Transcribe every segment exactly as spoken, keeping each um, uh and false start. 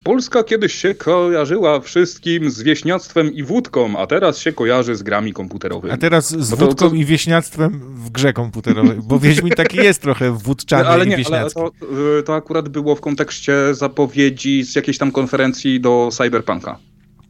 Polska kiedyś się kojarzyła wszystkim z wieśniactwem i wódką, a teraz się kojarzy z grami komputerowymi. A teraz z Bo to, wódką to... i wieśniactwem w grze komputerowej, bo Wiedźmin taki jest trochę wódczany ale nie, i wieśniacki. Ale to, to akurat było w kontekście zapowiedzi z jakiejś tam konferencji do Cyberpunka.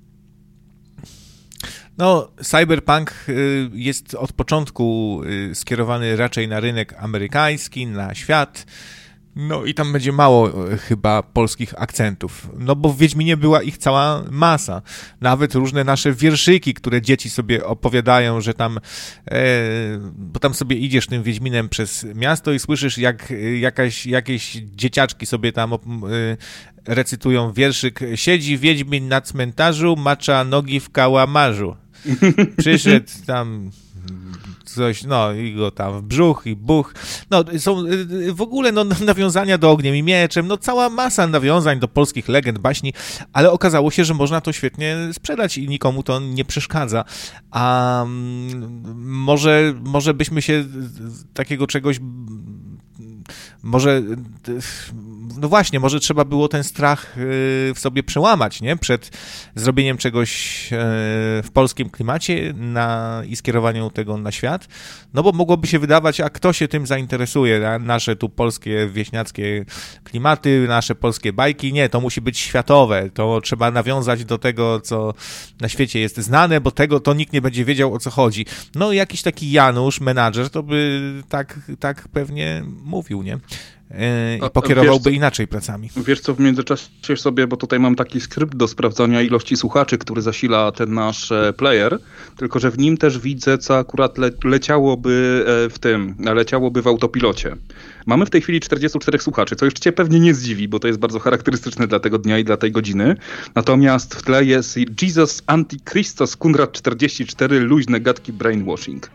No, Cyberpunk jest od początku skierowany raczej na rynek amerykański, na świat. No i tam będzie mało chyba polskich akcentów, no bo w Wiedźminie była ich cała masa. Nawet różne nasze wierszyki, które dzieci sobie opowiadają, że tam, e, bo tam sobie idziesz tym Wiedźminem przez miasto i słyszysz, jak jakaś, jakieś dzieciaczki sobie tam e, recytują wierszyk. Siedzi Wiedźmin na cmentarzu, macza nogi w kałamarzu. Przyszedł tam... coś, no i go tam w brzuch i buch. No są w ogóle no, nawiązania do Ogniem i Mieczem, no cała masa nawiązań do polskich legend, baśni, ale okazało się, że można to świetnie sprzedać i nikomu to nie przeszkadza. A może, może byśmy się takiego czegoś może, no właśnie, może trzeba było ten strach w sobie przełamać, nie? Przed zrobieniem czegoś w polskim klimacie na, i skierowaniu tego na świat, no bo mogłoby się wydawać, a kto się tym zainteresuje, nasze tu polskie, wieśniackie klimaty, nasze polskie bajki, nie, to musi być światowe, to trzeba nawiązać do tego, co na świecie jest znane, bo tego to nikt nie będzie wiedział, o co chodzi. No jakiś taki Janusz, menadżer, to by tak, tak pewnie mówił, nie? I pokierowałby wiesz, inaczej pracami. Wiesz co, w międzyczasie sobie, bo tutaj mam taki skrypt do sprawdzania ilości słuchaczy, który zasila ten nasz player, tylko że w nim też widzę, co akurat le- leciałoby w tym, leciałoby w autopilocie. Mamy w tej chwili czterdziestu czterech słuchaczy, co już cię pewnie nie zdziwi, bo to jest bardzo charakterystyczne dla tego dnia i dla tej godziny. Natomiast w tle jest Jesus Antichristos Kunrad czterdzieści cztery, luźne gadki brainwashing.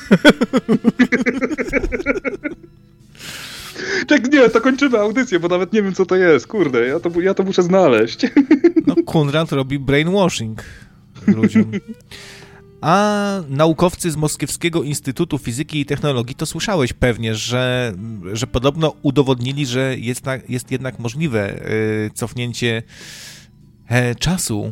Tak, nie, to kończymy audycję, bo nawet nie wiem, co to jest. Kurde, ja to, ja to muszę znaleźć. No, Kunrad robi brainwashing ludziom. A naukowcy z Moskiewskiego Instytutu Fizyki i Technologii, to słyszałeś pewnie, że, że podobno udowodnili, że jest, na, jest jednak możliwe y, cofnięcie e, czasu.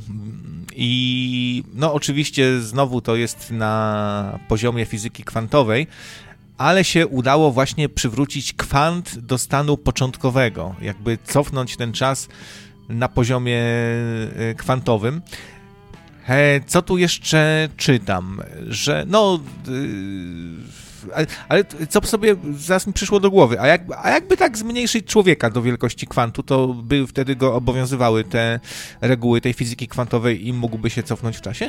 I no oczywiście znowu to jest na poziomie fizyki kwantowej, ale się udało właśnie przywrócić kwant do stanu początkowego, jakby cofnąć ten czas na poziomie kwantowym. Co tu jeszcze czytam? Że no... Ale, ale co sobie zaraz mi przyszło do głowy, a, jak, a jakby tak zmniejszyć człowieka do wielkości kwantu, to by wtedy go obowiązywały te reguły tej fizyki kwantowej i mógłby się cofnąć w czasie?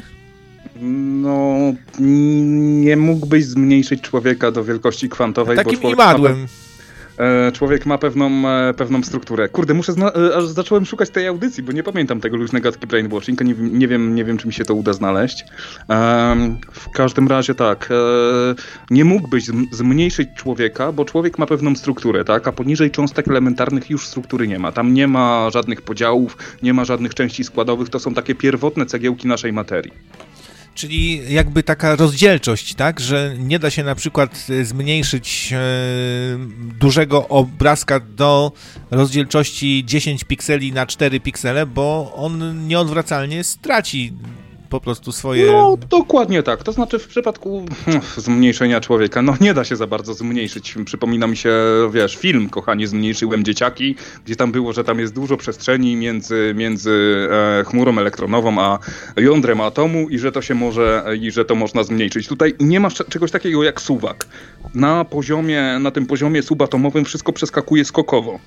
No, nie mógłbyś zmniejszyć człowieka do wielkości kwantowej. Takim bo imadłem. Ma, człowiek ma pewną, pewną strukturę. Kurde, muszę zna- aż zacząłem szukać tej audycji, bo nie pamiętam tego luźne gadki brainwashing, nie, nie, wiem, nie wiem, czy mi się to uda znaleźć. Um, w każdym razie tak, e, nie mógłbyś zmniejszyć człowieka, bo człowiek ma pewną strukturę, tak? A poniżej cząstek elementarnych już struktury nie ma. Tam nie ma żadnych podziałów, nie ma żadnych części składowych, to są takie pierwotne cegiełki naszej materii. Czyli jakby taka rozdzielczość, tak, że nie da się na przykład zmniejszyć e, dużego obrazka do rozdzielczości dziesięć pikseli na cztery piksele, bo on nieodwracalnie straci po prostu swoje... No, dokładnie tak. To znaczy w przypadku zmniejszenia człowieka, no nie da się za bardzo zmniejszyć. Przypomina mi się, wiesz, film, kochanie, Zmniejszyłem dzieciaki, gdzie tam było, że tam jest dużo przestrzeni między, między e, chmurą elektronową a jądrem atomu i że to się może, i że to można zmniejszyć. Tutaj nie ma czegoś takiego jak suwak. Na poziomie, na tym poziomie subatomowym wszystko przeskakuje skokowo.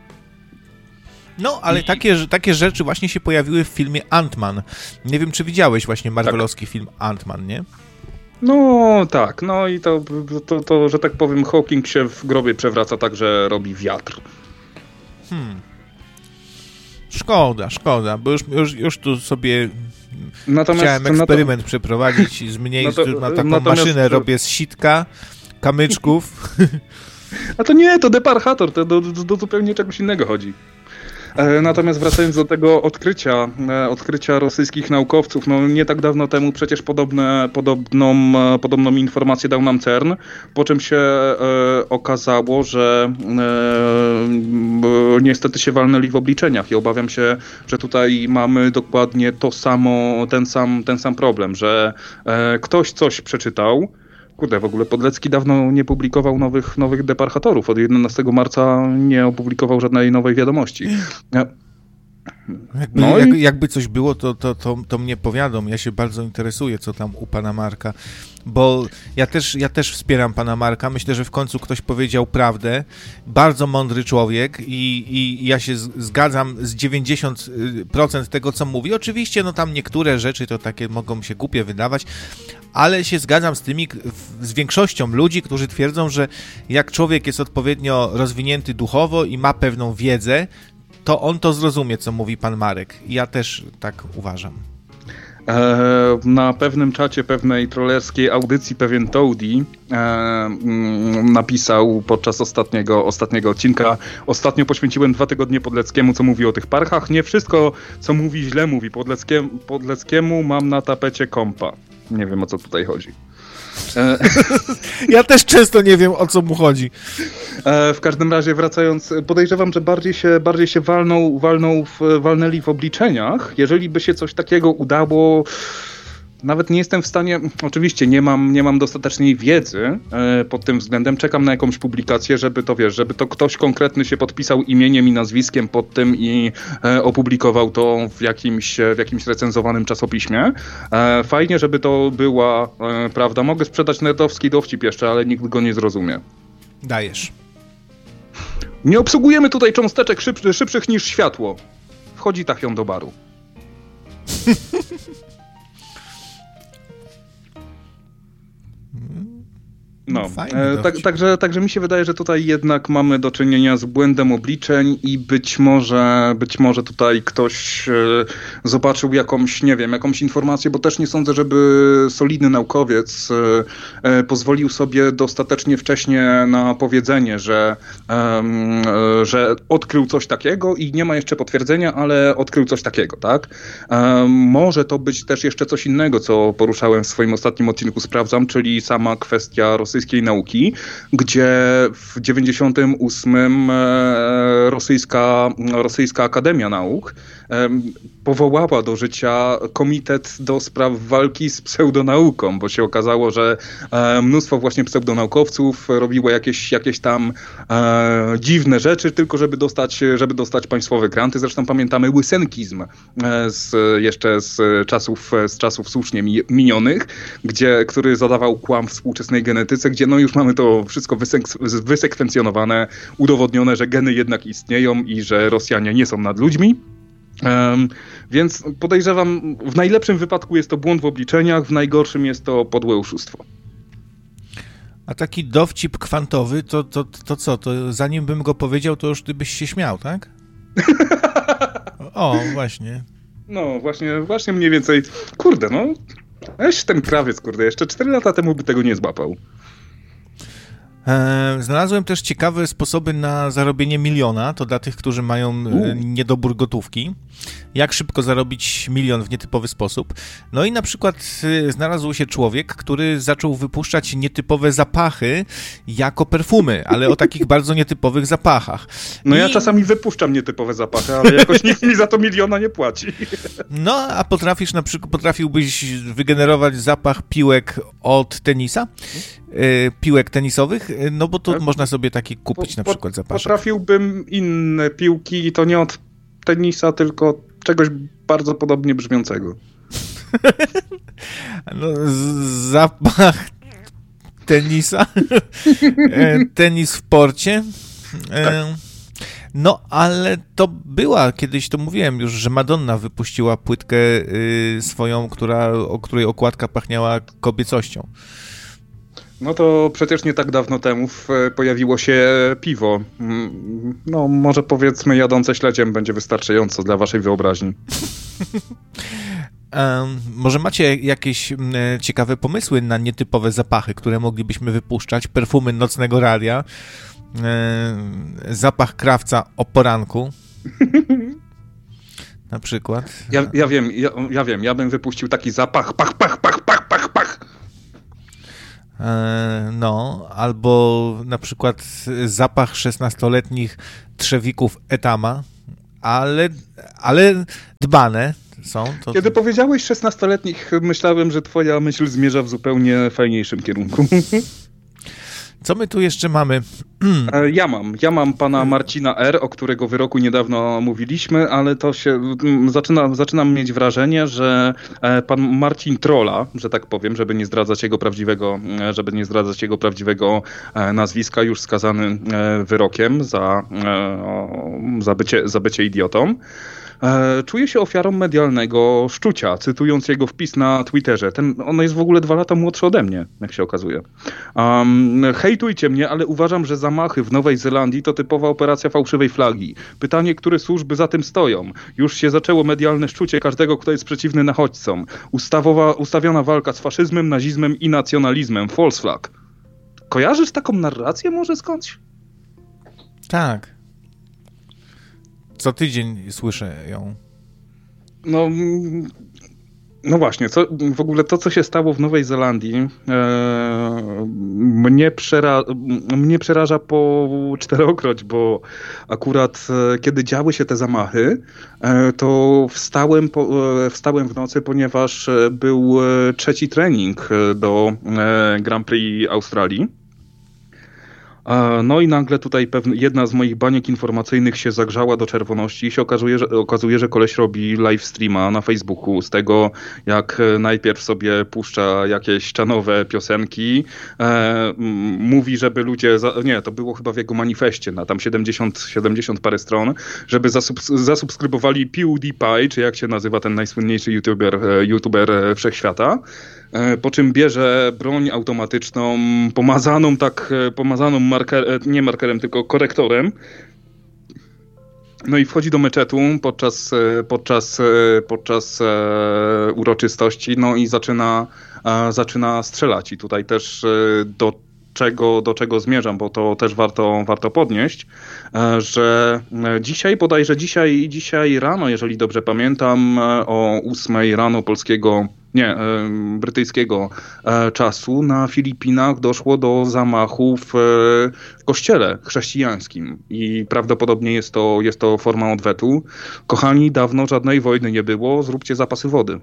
No, ale I... takie, takie rzeczy właśnie się pojawiły w filmie Ant-Man. Nie wiem, czy widziałeś właśnie marvelowski tak. film Ant-Man, nie? No tak, no i to, to, to, że tak powiem, Hawking się w grobie przewraca tak, że robi wiatr. Hmm. Szkoda, szkoda, bo już, już, już tu sobie natomiast, chciałem eksperyment to... przeprowadzić i zmniejszyć no to, na taką natomiast... maszynę robię z sitka, kamyczków. A to nie, to deparchator, to do, do, do zupełnie czegoś innego chodzi. Natomiast wracając do tego odkrycia, odkrycia rosyjskich naukowców, no nie tak dawno temu przecież podobne, podobną, podobną informację dał nam CERN, po czym się e, okazało, że e, niestety się walnęli w obliczeniach i obawiam się, że tutaj mamy dokładnie to samo, ten sam, ten sam problem, że e, ktoś coś przeczytał. Kurde, w ogóle Podlecki dawno nie publikował nowych, nowych deparchatorów. Od jedenastego marca nie opublikował żadnej nowej wiadomości. Jakby, no jak, i... jakby coś było, to, to, to, to mnie powiadom. Ja się bardzo interesuję, co tam u pana Marka, bo ja też, ja też wspieram pana Marka. Myślę, że w końcu ktoś powiedział prawdę. Bardzo mądry człowiek i, i ja się z, zgadzam z dziewięćdziesiąt procent tego, co mówi. Oczywiście, no tam niektóre rzeczy to takie mogą się głupie wydawać, ale się zgadzam z tymi, z większością ludzi, którzy twierdzą, że jak człowiek jest odpowiednio rozwinięty duchowo i ma pewną wiedzę, to on to zrozumie, co mówi pan Marek. Ja też tak uważam. Na pewnym czacie pewnej trollerskiej audycji pewien Toady napisał podczas ostatniego, ostatniego odcinka: ostatnio poświęciłem dwa tygodnie Podleckiemu, co mówi o tych parchach. Nie wszystko, co mówi, źle mówi. Podleckiemu, Podleckiemu mam na tapecie kompa. Nie wiem, o co tutaj chodzi. Ja też często nie wiem, o co mu chodzi. W każdym razie wracając, podejrzewam, że bardziej się, bardziej się walną, walną w, walnęli w obliczeniach. Jeżeli by się coś takiego udało, nawet nie jestem w stanie, oczywiście nie mam, nie mam dostatecznej wiedzy e, pod tym względem, czekam na jakąś publikację, żeby to, wiesz, żeby to ktoś konkretny się podpisał imieniem i nazwiskiem pod tym i e, opublikował to w jakimś, w jakimś recenzowanym czasopiśmie. E, fajnie, żeby to była e, prawda. Mogę sprzedać nerdowski dowcip jeszcze, ale nikt go nie zrozumie. Dajesz. Nie obsługujemy tutaj cząsteczek szyb, szybszych niż światło. Wchodzi Tachion do baru. No, e, tak, także, także mi się wydaje, że tutaj jednak mamy do czynienia z błędem obliczeń i być może, być może tutaj ktoś e, zobaczył jakąś, nie wiem, jakąś informację, bo też nie sądzę, żeby solidny naukowiec e, e, pozwolił sobie dostatecznie wcześnie na powiedzenie, że, e, że odkrył coś takiego i nie ma jeszcze potwierdzenia, ale odkrył coś takiego, tak? E, może to być też jeszcze coś innego, co poruszałem w swoim ostatnim odcinku Sprawdzam, czyli sama kwestia rosyjskiej nauki, gdzie w dziewięćdziesiątym ósmym e, rosyjska, rosyjska Akademia Nauk e, powołała do życia komitet do spraw walki z pseudonauką, bo się okazało, że e, mnóstwo właśnie pseudonaukowców robiło jakieś, jakieś tam e, dziwne rzeczy, tylko żeby dostać, żeby dostać państwowe granty. Zresztą pamiętamy łysenkizm e, z, jeszcze z czasów, z czasów słusznie minionych, gdzie, który zadawał kłam współczesnej genetyce, gdzie no już mamy to wszystko wysek- wysekwencjonowane, udowodnione, że geny jednak istnieją i że Rosjanie nie są nad ludźmi. Um, więc podejrzewam, w najlepszym wypadku jest to błąd w obliczeniach, w najgorszym jest to podłe oszustwo. A taki dowcip kwantowy, to, to, to co? To zanim bym go powiedział, to już ty byś się śmiał, tak? O, właśnie. No, właśnie, właśnie mniej więcej. Kurde, no. Weź ten krawiec, kurde, jeszcze cztery lata temu by tego nie złapał. Znalazłem też ciekawe sposoby na zarobienie miliona, to dla tych, którzy mają U. niedobór gotówki. Jak szybko zarobić milion w nietypowy sposób. No i na przykład znalazł się człowiek, który zaczął wypuszczać nietypowe zapachy jako perfumy, ale o takich bardzo nietypowych zapachach. No I... ja czasami wypuszczam nietypowe zapachy, ale jakoś nikt mi za to miliona nie płaci. No, a potrafisz na przykład, potrafiłbyś wygenerować zapach piłek od tenisa? Yy, piłek tenisowych? No bo to tak. Można sobie taki kupić po, na przykład zapaszek. Potrafiłbym inne piłki i to nie od tenisa, tylko czegoś bardzo podobnie brzmiącego. No, zapach tenisa. Tenis w porcie. Tak. No, ale to była, kiedyś to mówiłem już, że Madonna wypuściła płytkę swoją, która, o której okładka pachniała kobiecością. No to przecież nie tak dawno temu pojawiło się piwo. No może powiedzmy jadące śledziem będzie wystarczająco dla waszej wyobraźni. Um, może macie jakieś um, ciekawe pomysły na nietypowe zapachy, które moglibyśmy wypuszczać? Perfumy nocnego radia, um, zapach krawca o poranku. na przykład. Ja, ja wiem, ja, ja wiem, ja bym wypuścił taki zapach, pach, pach, pach, pach, pach, pach. No, albo na przykład zapach szesnastoletnich trzewików Etama, ale, ale dbane są. To... Kiedy powiedziałeś szesnastoletnich, myślałem, że twoja myśl zmierza w zupełnie fajniejszym kierunku. Co my tu jeszcze mamy? Ja mam. Ja mam pana Marcina R., o którego wyroku niedawno mówiliśmy, ale to się zaczyna, zaczynam mieć wrażenie, że pan Marcin Trolla, że tak powiem, żeby nie zdradzać jego prawdziwego, żeby nie zdradzać jego prawdziwego nazwiska, już skazany wyrokiem za, za, bycie, za bycie idiotą, czuje się ofiarą medialnego szczucia, cytując jego wpis na Twitterze. Ten, on jest w ogóle dwa lata młodszy ode mnie, jak się okazuje. Um, hejtujcie mnie, ale uważam, że zamachy w Nowej Zelandii to typowa operacja fałszywej flagi. Pytanie, które służby za tym stoją? Już się zaczęło medialne szczucie każdego, kto jest przeciwny nachodźcom. Ustawowa, ustawiona walka z faszyzmem, nazizmem i nacjonalizmem. False flag. Kojarzysz taką narrację może skądś? Tak. Co tydzień słyszę ją. No, no właśnie, co, w ogóle to, co się stało w Nowej Zelandii, e, mnie, przera, mnie przeraża po czterokroć, bo akurat e, kiedy działy się te zamachy, e, to wstałem, po, e, wstałem w nocy, ponieważ był trzeci trening do e, Grand Prix Australii. No i nagle tutaj pewna, jedna z moich baniek informacyjnych się zagrzała do czerwoności i się okazuje, że, okazuje, że koleś robi live streama na Facebooku z tego, jak najpierw sobie puszcza jakieś czanowe piosenki, e, mówi, żeby ludzie, za, nie, to było chyba w jego manifestie na tam siedemdziesiąt, siedemdziesiąt parę stron, żeby zasub, zasubskrybowali PewDiePie, czy jak się nazywa ten najsłynniejszy youtuber, youtuber wszechświata. Po czym bierze broń automatyczną, pomazaną tak, pomazaną marker, nie markerem, tylko korektorem. No i wchodzi do meczetu podczas, podczas, podczas uroczystości, no i zaczyna, zaczyna strzelać. I tutaj też do czego, do czego zmierzam, bo to też warto, warto podnieść, że dzisiaj, bodajże dzisiaj, dzisiaj rano, jeżeli dobrze pamiętam, o ósmej rano polskiego, nie, brytyjskiego czasu na Filipinach doszło do zamachu w kościele chrześcijańskim i prawdopodobnie jest to, jest to forma odwetu. Kochani, dawno żadnej wojny nie było, zróbcie zapasy wody.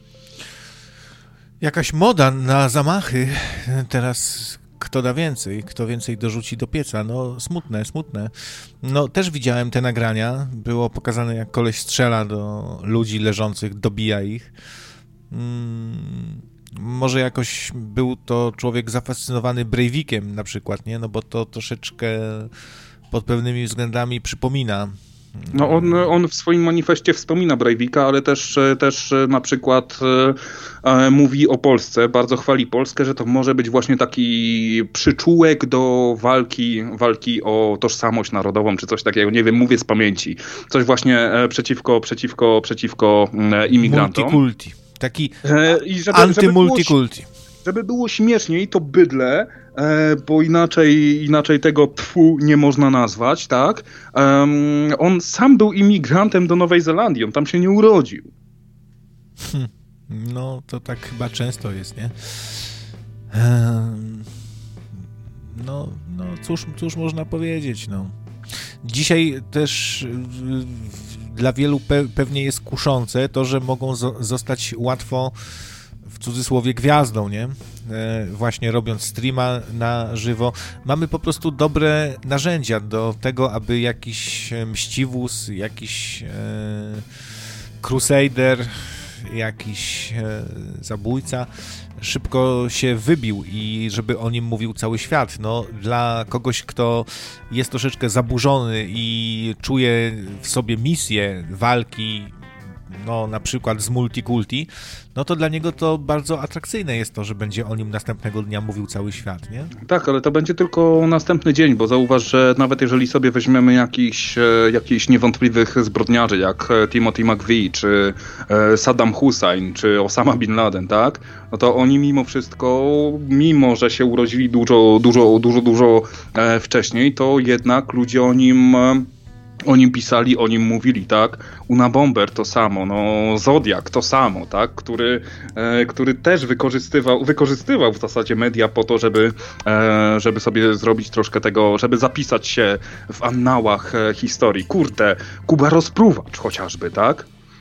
Jakaś moda na zamachy teraz. Kto da więcej, kto więcej dorzuci do pieca. No smutne, smutne. No też widziałem te nagrania. Było pokazane, jak koleś strzela do ludzi leżących, dobija ich. Hmm, może jakoś był to człowiek zafascynowany Breivikiem na przykład, nie? No bo to troszeczkę pod pewnymi względami przypomina. No on, on w swoim manifestie wspomina Breivika, ale też, też na przykład e, mówi o Polsce, bardzo chwali Polskę, że to może być właśnie taki przyczółek do walki, walki o tożsamość narodową, czy coś takiego, nie wiem, mówię z pamięci. Coś właśnie e, przeciwko, przeciwko, przeciwko e, imigrantom. Multikulti. Taki e, i żeby, antymultikulti. Żeby było, żeby było śmieszniej, to bydle, e, bo inaczej, inaczej tego pfu nie można nazwać, tak? Um, on sam był imigrantem do Nowej Zelandii, on tam się nie urodził. Hm. No, to tak chyba często jest, nie? Um, no, no cóż, cóż można powiedzieć, no. Dzisiaj też y, dla wielu pe- pewnie jest kuszące to, że mogą zo- zostać łatwo w cudzysłowie gwiazdą, nie? E, właśnie robiąc streama na żywo. Mamy po prostu dobre narzędzia do tego, aby jakiś mściwus, jakiś e, crusader, jakiś e, zabójca szybko się wybił i żeby o nim mówił cały świat. No, dla kogoś, kto jest troszeczkę zaburzony i czuje w sobie misję walki, no na przykład z multikulti, no to dla niego to bardzo atrakcyjne jest to, że będzie o nim następnego dnia mówił cały świat, nie? Tak, ale to będzie tylko następny dzień, bo zauważ, że nawet jeżeli sobie weźmiemy jakichś, jakichś niewątpliwych zbrodniarzy, jak Timothy McVeigh, czy Saddam Hussein, czy Osama Bin Laden, tak? No to oni mimo wszystko, mimo że się urodzili dużo, dużo, dużo, dużo wcześniej, to jednak ludzie o nim O nim pisali, o nim mówili, tak? Unabomber to samo, no Zodiak to samo, tak? Który, e, który też wykorzystywał, wykorzystywał w zasadzie media po to, żeby, e, żeby sobie zrobić troszkę tego, żeby zapisać się w annałach e, historii. Kurde, Kuba Rozpruwacz chociażby, tak?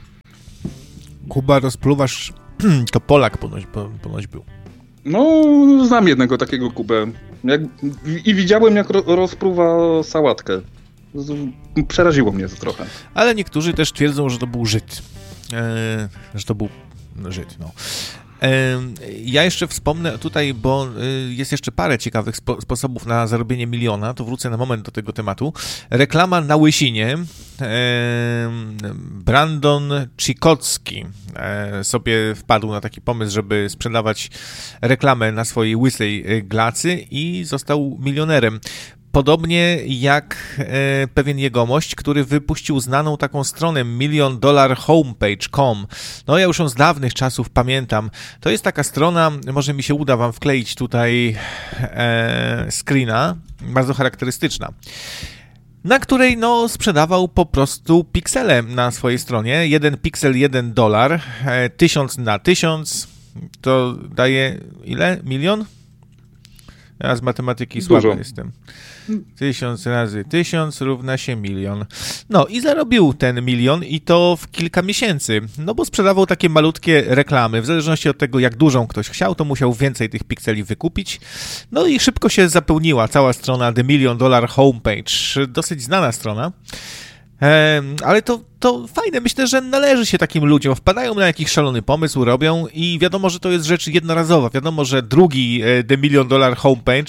Kuba Rozpruwacz to Polak ponoć, ponoć był. No, znam jednego takiego Kubę. Jak, i widziałem, jak ro, rozpruwa sałatkę. Przeraziło mnie to trochę. Ale niektórzy też twierdzą, że to był Żyd. E, że to był no, Żyd, no. E, ja jeszcze wspomnę tutaj, bo jest jeszcze parę ciekawych spo, sposobów na zarobienie miliona, to wrócę na moment do tego tematu. Reklama na Łysinie. E, Brandon Chikocki e, sobie wpadł na taki pomysł, żeby sprzedawać reklamę na swojej łysej glacy i został milionerem. Podobnie jak e, pewien jegomość, który wypuścił znaną taką stronę million dollar homepage kropka com. No ja już ją z dawnych czasów pamiętam. To jest taka strona, może mi się uda wam wkleić tutaj e, screena, bardzo charakterystyczna, na której no sprzedawał po prostu piksele na swojej stronie. Jeden piksel, jeden dolar, e, tysiąc na tysiąc, to daje ile? Milion? Ja z matematyki słaby jestem. Tysiąc razy tysiąc równa się milion. No i zarobił ten milion i to w kilka miesięcy. No bo sprzedawał takie malutkie reklamy. W zależności od tego, jak dużą ktoś chciał, to musiał więcej tych pikseli wykupić. No i szybko się zapełniła cała strona The Million Dollar Homepage. Dosyć znana strona. Ehm, ale to, to fajne, myślę, że należy się takim ludziom. Wpadają na jakiś szalony pomysł, robią i wiadomo, że to jest rzecz jednorazowa. Wiadomo, że drugi e, The Million Dollar Homepage,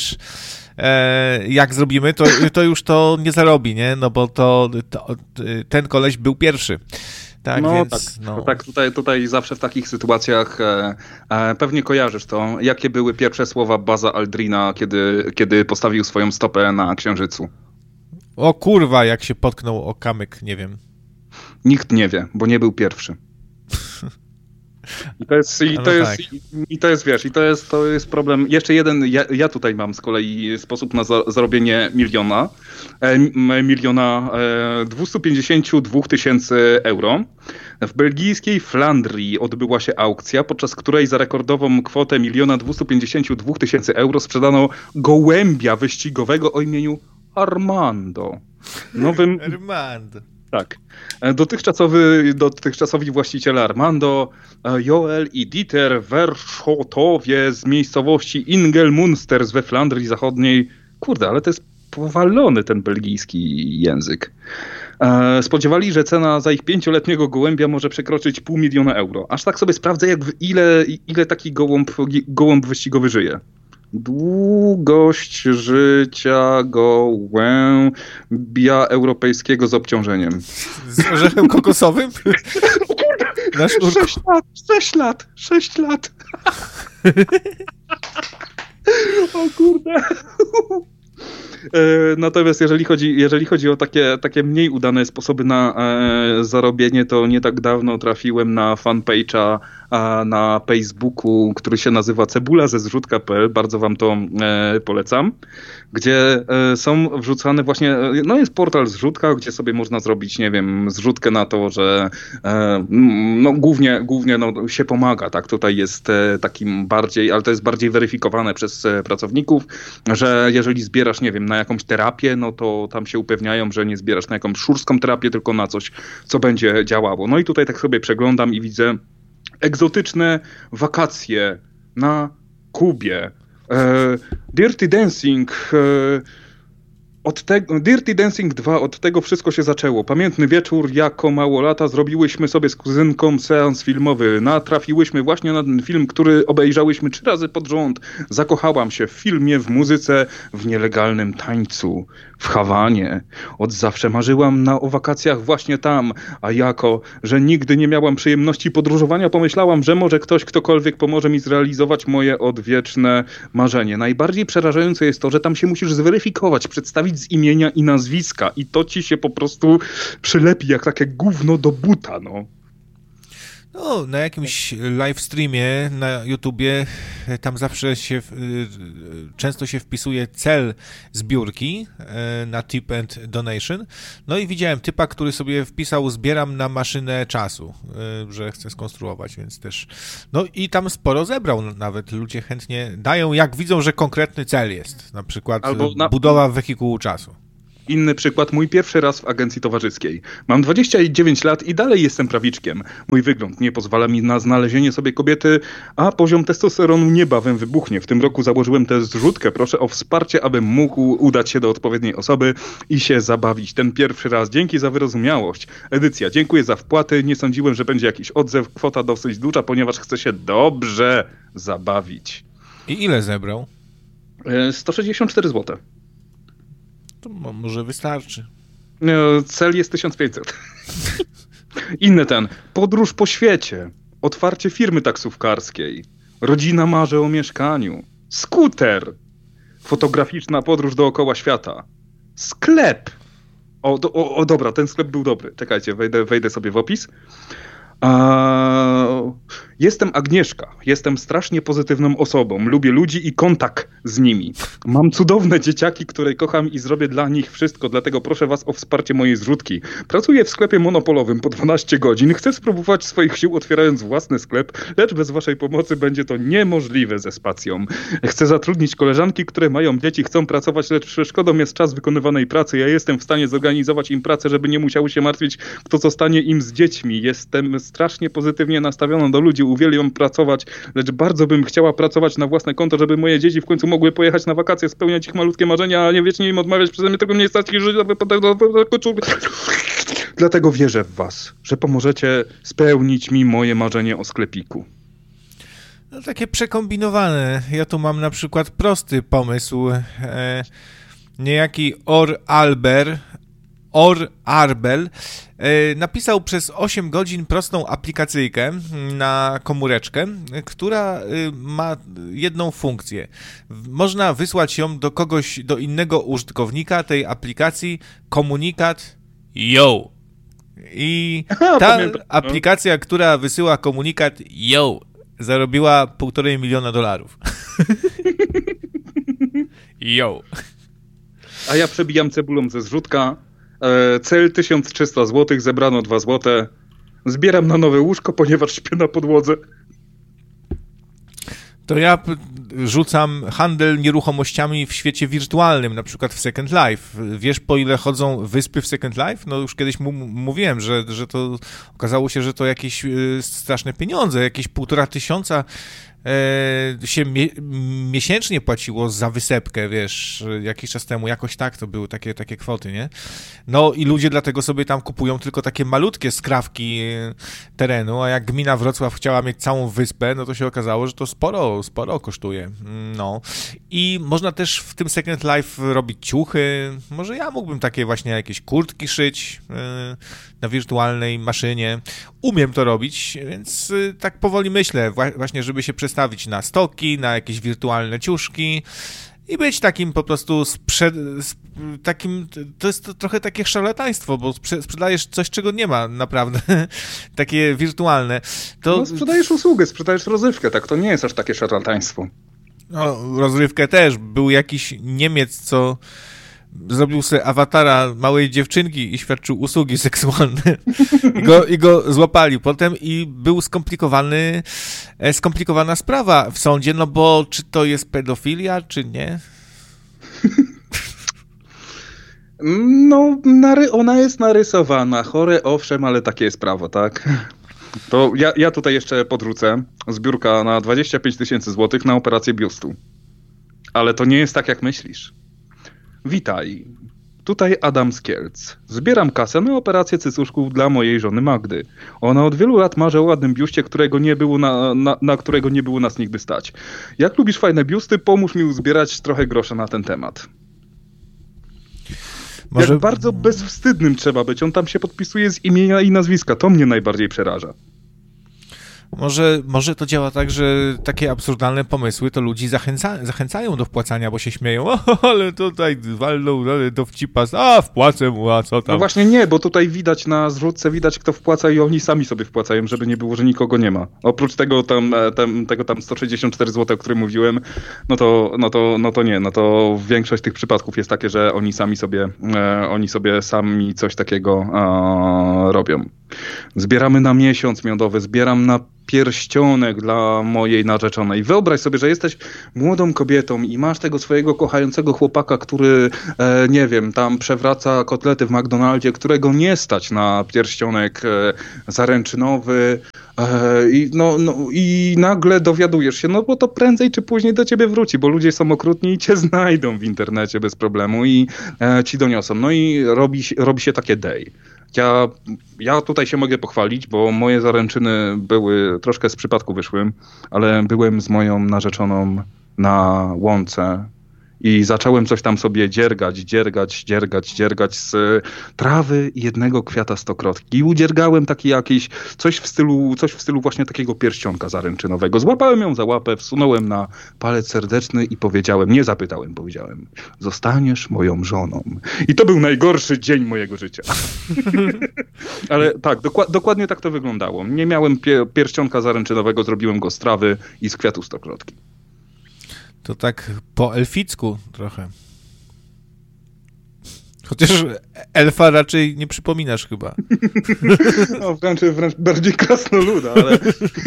e, jak zrobimy, to, to już to nie zarobi, nie? No bo to, to ten koleś był pierwszy. Tak, no więc, tak, no. tak tutaj, tutaj zawsze w takich sytuacjach e, e, pewnie kojarzysz to. Jakie były pierwsze słowa Buzza Aldrina, kiedy, kiedy postawił swoją stopę na Księżycu? O kurwa, jak się potknął o kamyk, nie wiem. Nikt nie wie, bo nie był pierwszy. I to jest, i to no jest, tak. i, i to jest, wiesz, i to jest, to jest problem. Jeszcze jeden, ja, ja tutaj mam z kolei sposób na za, zarobienie miliona, e, miliona e, dwieście pięćdziesiąt dwa tysięcy euro. W belgijskiej Flandrii odbyła się aukcja, podczas której za rekordową kwotę miliona dwieście pięćdziesiąt dwa tysięcy euro sprzedano gołębia wyścigowego o imieniu Armando. Nowym... Armando. Tak. Dotychczasowy, dotychczasowi właściciele Armando, Joel i Dieter Verschotowie z miejscowości Ingelmunsters we Flandrii Zachodniej. Kurde, ale to jest powalony ten belgijski język. Spodziewali, że cena za ich pięcioletniego gołębia może przekroczyć pół miliona euro. Aż tak sobie sprawdzę, jak w ile, ile taki gołąb, gołąb wyścigowy żyje. Długość życia gołębia europejskiego z obciążeniem. Z orzechem kokosowym? O kurde! Na sznurku. Sześć lat, sześć lat, sześć lat. O kurde. Natomiast jeżeli chodzi, jeżeli chodzi o takie, takie mniej udane sposoby na e, zarobienie, to nie tak dawno trafiłem na fanpage'a a, na Facebooku, który się nazywa cebula ze zrzutka kropka p l. Bardzo wam to e, polecam. Gdzie e, są wrzucane właśnie, no jest portal zrzutka, gdzie sobie można zrobić, nie wiem, zrzutkę na to, że e, no głównie, głównie no, się pomaga, tak? Tutaj jest e, takim bardziej, ale to jest bardziej weryfikowane przez e, pracowników, że jeżeli zbierasz, nie wiem, na jakąś terapię, no to tam się upewniają, że nie zbierasz na jakąś szurską terapię, tylko na coś, co będzie działało. No i tutaj tak sobie przeglądam i widzę egzotyczne wakacje na Kubie. E, Dirty Dancing, e, od tego, Dirty Dancing dwa, od tego wszystko się zaczęło. Pamiętny wieczór, jako małolata zrobiłyśmy sobie z kuzynką seans filmowy. Natrafiłyśmy właśnie na ten film, który obejrzałyśmy trzy razy pod rząd. Zakochałam się w filmie, w muzyce, w nielegalnym tańcu, w Hawanie. Od zawsze marzyłam na, o wakacjach właśnie tam, a jako, że nigdy nie miałam przyjemności podróżowania, pomyślałam, że może ktoś, ktokolwiek pomoże mi zrealizować moje odwieczne marzenie. Najbardziej przerażające jest to, że tam się musisz zweryfikować, przedstawić z imienia i nazwiska i to ci się po prostu przylepi jak takie gówno do buta, no. No, na jakimś live streamie na YouTubie tam zawsze się, często się wpisuje cel zbiórki na tip and donation. No i widziałem typa, który sobie wpisał zbieram na maszynę czasu, że chce skonstruować, więc też... No i tam sporo zebrał nawet. Ludzie chętnie dają, jak widzą, że konkretny cel jest. Na przykład Albo na... budowa wehikułu czasu. Inny przykład, mój pierwszy raz w agencji towarzyskiej. Mam dwadzieścia dziewięć lat i dalej jestem prawiczkiem. Mój wygląd nie pozwala mi na znalezienie sobie kobiety, a poziom testosteronu niebawem wybuchnie. W tym roku założyłem tę zrzutkę. Proszę o wsparcie, abym mógł udać się do odpowiedniej osoby i się zabawić. Ten pierwszy raz. Dzięki za wyrozumiałość. Edycja. Dziękuję za wpłaty. Nie sądziłem, że będzie jakiś odzew. Kwota dosyć duża, ponieważ chcę się dobrze zabawić. I ile zebrał? sto sześćdziesiąt cztery złote. To może wystarczy. Cel jest tysiąc pięćset. Inny ten. Podróż po świecie. Otwarcie firmy taksówkarskiej. Rodzina marzy o mieszkaniu. Skuter. Fotograficzna podróż dookoła świata. Sklep. O, do, o, o dobra, ten sklep był dobry. Czekajcie, wejdę, wejdę sobie w opis. A... Jestem Agnieszka. Jestem strasznie pozytywną osobą. Lubię ludzi i kontakt z nimi. Mam cudowne dzieciaki, które kocham i zrobię dla nich wszystko, dlatego proszę was o wsparcie mojej zrzutki. Pracuję w sklepie monopolowym po dwanaście godzin. Chcę spróbować swoich sił otwierając własny sklep, lecz bez waszej pomocy będzie to niemożliwe ze spacją. Chcę zatrudnić koleżanki, które mają dzieci, chcą pracować, lecz przeszkodą jest czas wykonywanej pracy. Ja jestem w stanie zorganizować im pracę, żeby nie musiały się martwić, kto zostanie im z dziećmi. Jestem strasznie pozytywnie nastawiona do ludzi, uwielbiam pracować, lecz bardzo bym chciała pracować na własne konto, żeby moje dzieci w końcu mogły pojechać na wakacje, spełniać ich malutkie marzenia, a nie wiecznie im odmawiać, przeze mnie tego nie stać i żyć. Dlatego wierzę w was, że pomożecie spełnić mi moje marzenie o sklepiku. No takie przekombinowane. Ja tu mam na przykład prosty pomysł. E, niejaki Or Alber Or Arbel e, napisał przez osiem godzin prostą aplikacyjkę na komóreczkę, która e, ma jedną funkcję. Można wysłać ją do kogoś, do innego użytkownika tej aplikacji, komunikat yo. I ta aplikacja, która wysyła komunikat yo, zarobiła półtorej miliona dolarów. yo. A ja przebijam cebulą ze zrzutka. Cel tysiąc trzysta złotych, zebrano dwa złote. Zbieram na nowe łóżko, ponieważ śpię na podłodze. To ja rzucam handel nieruchomościami w świecie wirtualnym, na przykład w Second Life. Wiesz, po ile chodzą wyspy w Second Life? No już kiedyś mu mówiłem, że, że to okazało się, że to jakieś y, straszne pieniądze, jakieś półtora tysiąca e, się mie miesięcznie płaciło za wysepkę, wiesz, jakiś czas temu, jakoś tak to były takie, takie kwoty, nie? No i ludzie dlatego sobie tam kupują tylko takie malutkie skrawki terenu, a jak gmina Wrocław chciała mieć całą wyspę, no to się okazało, że to sporo, sporo kosztuje. No. I można też w tym Second Life robić ciuchy. Może ja mógłbym takie właśnie jakieś kurtki szyć yy, na wirtualnej maszynie. Umiem to robić, więc yy, tak powoli myślę właśnie, żeby się przestawić na stoki, na jakieś wirtualne ciuszki i być takim po prostu sprzed... takim, to jest to trochę takie szarlataństwo, bo sprzedajesz coś, czego nie ma naprawdę, takie wirtualne. To... No, sprzedajesz usługę, sprzedajesz rozrywkę, tak, to nie jest aż takie szarlataństwo. No, rozrywkę też. Był jakiś Niemiec, co zrobił sobie awatara małej dziewczynki i świadczył usługi seksualne. I go, i go złapali potem i był skomplikowany, skomplikowana sprawa w sądzie, no bo czy to jest pedofilia, czy nie? No, ona jest narysowana. Chore, owszem, ale takie jest prawo, tak? To ja, ja tutaj jeszcze podrzucę zbiórka na dwadzieścia pięć tysięcy złotych na operację biustu. Ale to nie jest tak, jak myślisz. Witaj. Tutaj Adam z Kielc. Zbieram kasę na operację cycuszków dla mojej żony Magdy. Ona od wielu lat marzy o ładnym biuście, którego nie było na, na, na którego nie było nas nigdy stać. Jak lubisz fajne biusty, pomóż mi uzbierać trochę grosza na ten temat. Może... Jak bardzo bezwstydnym trzeba być. On tam się podpisuje z imienia i nazwiska. To mnie najbardziej przeraża. Może, może to działa tak, że takie absurdalne pomysły to ludzi zachęca, zachęcają do wpłacania, bo się śmieją, o, ale tutaj walną, ale dowcipa, a wpłacę mu, a co tam. No właśnie nie, bo tutaj widać na zrzutce, widać kto wpłaca i oni sami sobie wpłacają, żeby nie było, że nikogo nie ma. Oprócz tego tam, tam, tego tam sto sześćdziesiąt cztery złote, o którym mówiłem, no to, no to, no to nie, no to większość tych przypadków jest takie, że oni sami sobie, e, oni sobie sami coś takiego e, robią. Zbieramy na miesiąc miodowy, zbieram na pierścionek dla mojej narzeczonej. Wyobraź sobie, że jesteś młodą kobietą i masz tego swojego kochającego chłopaka, który, e, nie wiem, tam przewraca kotlety w McDonaldzie, którego nie stać na pierścionek e, zaręczynowy e, i, no, no, i nagle dowiadujesz się, no bo to prędzej czy później do ciebie wróci, bo ludzie są okrutni i cię znajdą w internecie bez problemu i e, ci doniosą. No i robi, robi się takie day. Ja, ja tutaj się mogę pochwalić, bo moje zaręczyny były, troszkę z przypadku wyszły, ale byłem z moją narzeczoną na łące i zacząłem coś tam sobie dziergać, dziergać, dziergać, dziergać z trawy jednego kwiata stokrotki. I udziergałem taki jakiś, coś w stylu, coś w stylu właśnie takiego pierścionka zaręczynowego. Złapałem ją za łapę, wsunąłem na palec serdeczny i powiedziałem, nie zapytałem, powiedziałem, zostaniesz moją żoną. I to był najgorszy dzień mojego życia. Ale tak, doku- dokładnie tak to wyglądało. Nie miałem pie- pierścionka zaręczynowego, zrobiłem go z trawy i z kwiatu stokrotki. To tak po elficku trochę. Chociaż elfa raczej nie przypominasz chyba. No wręcz, wręcz bardziej krasnoluda, ale...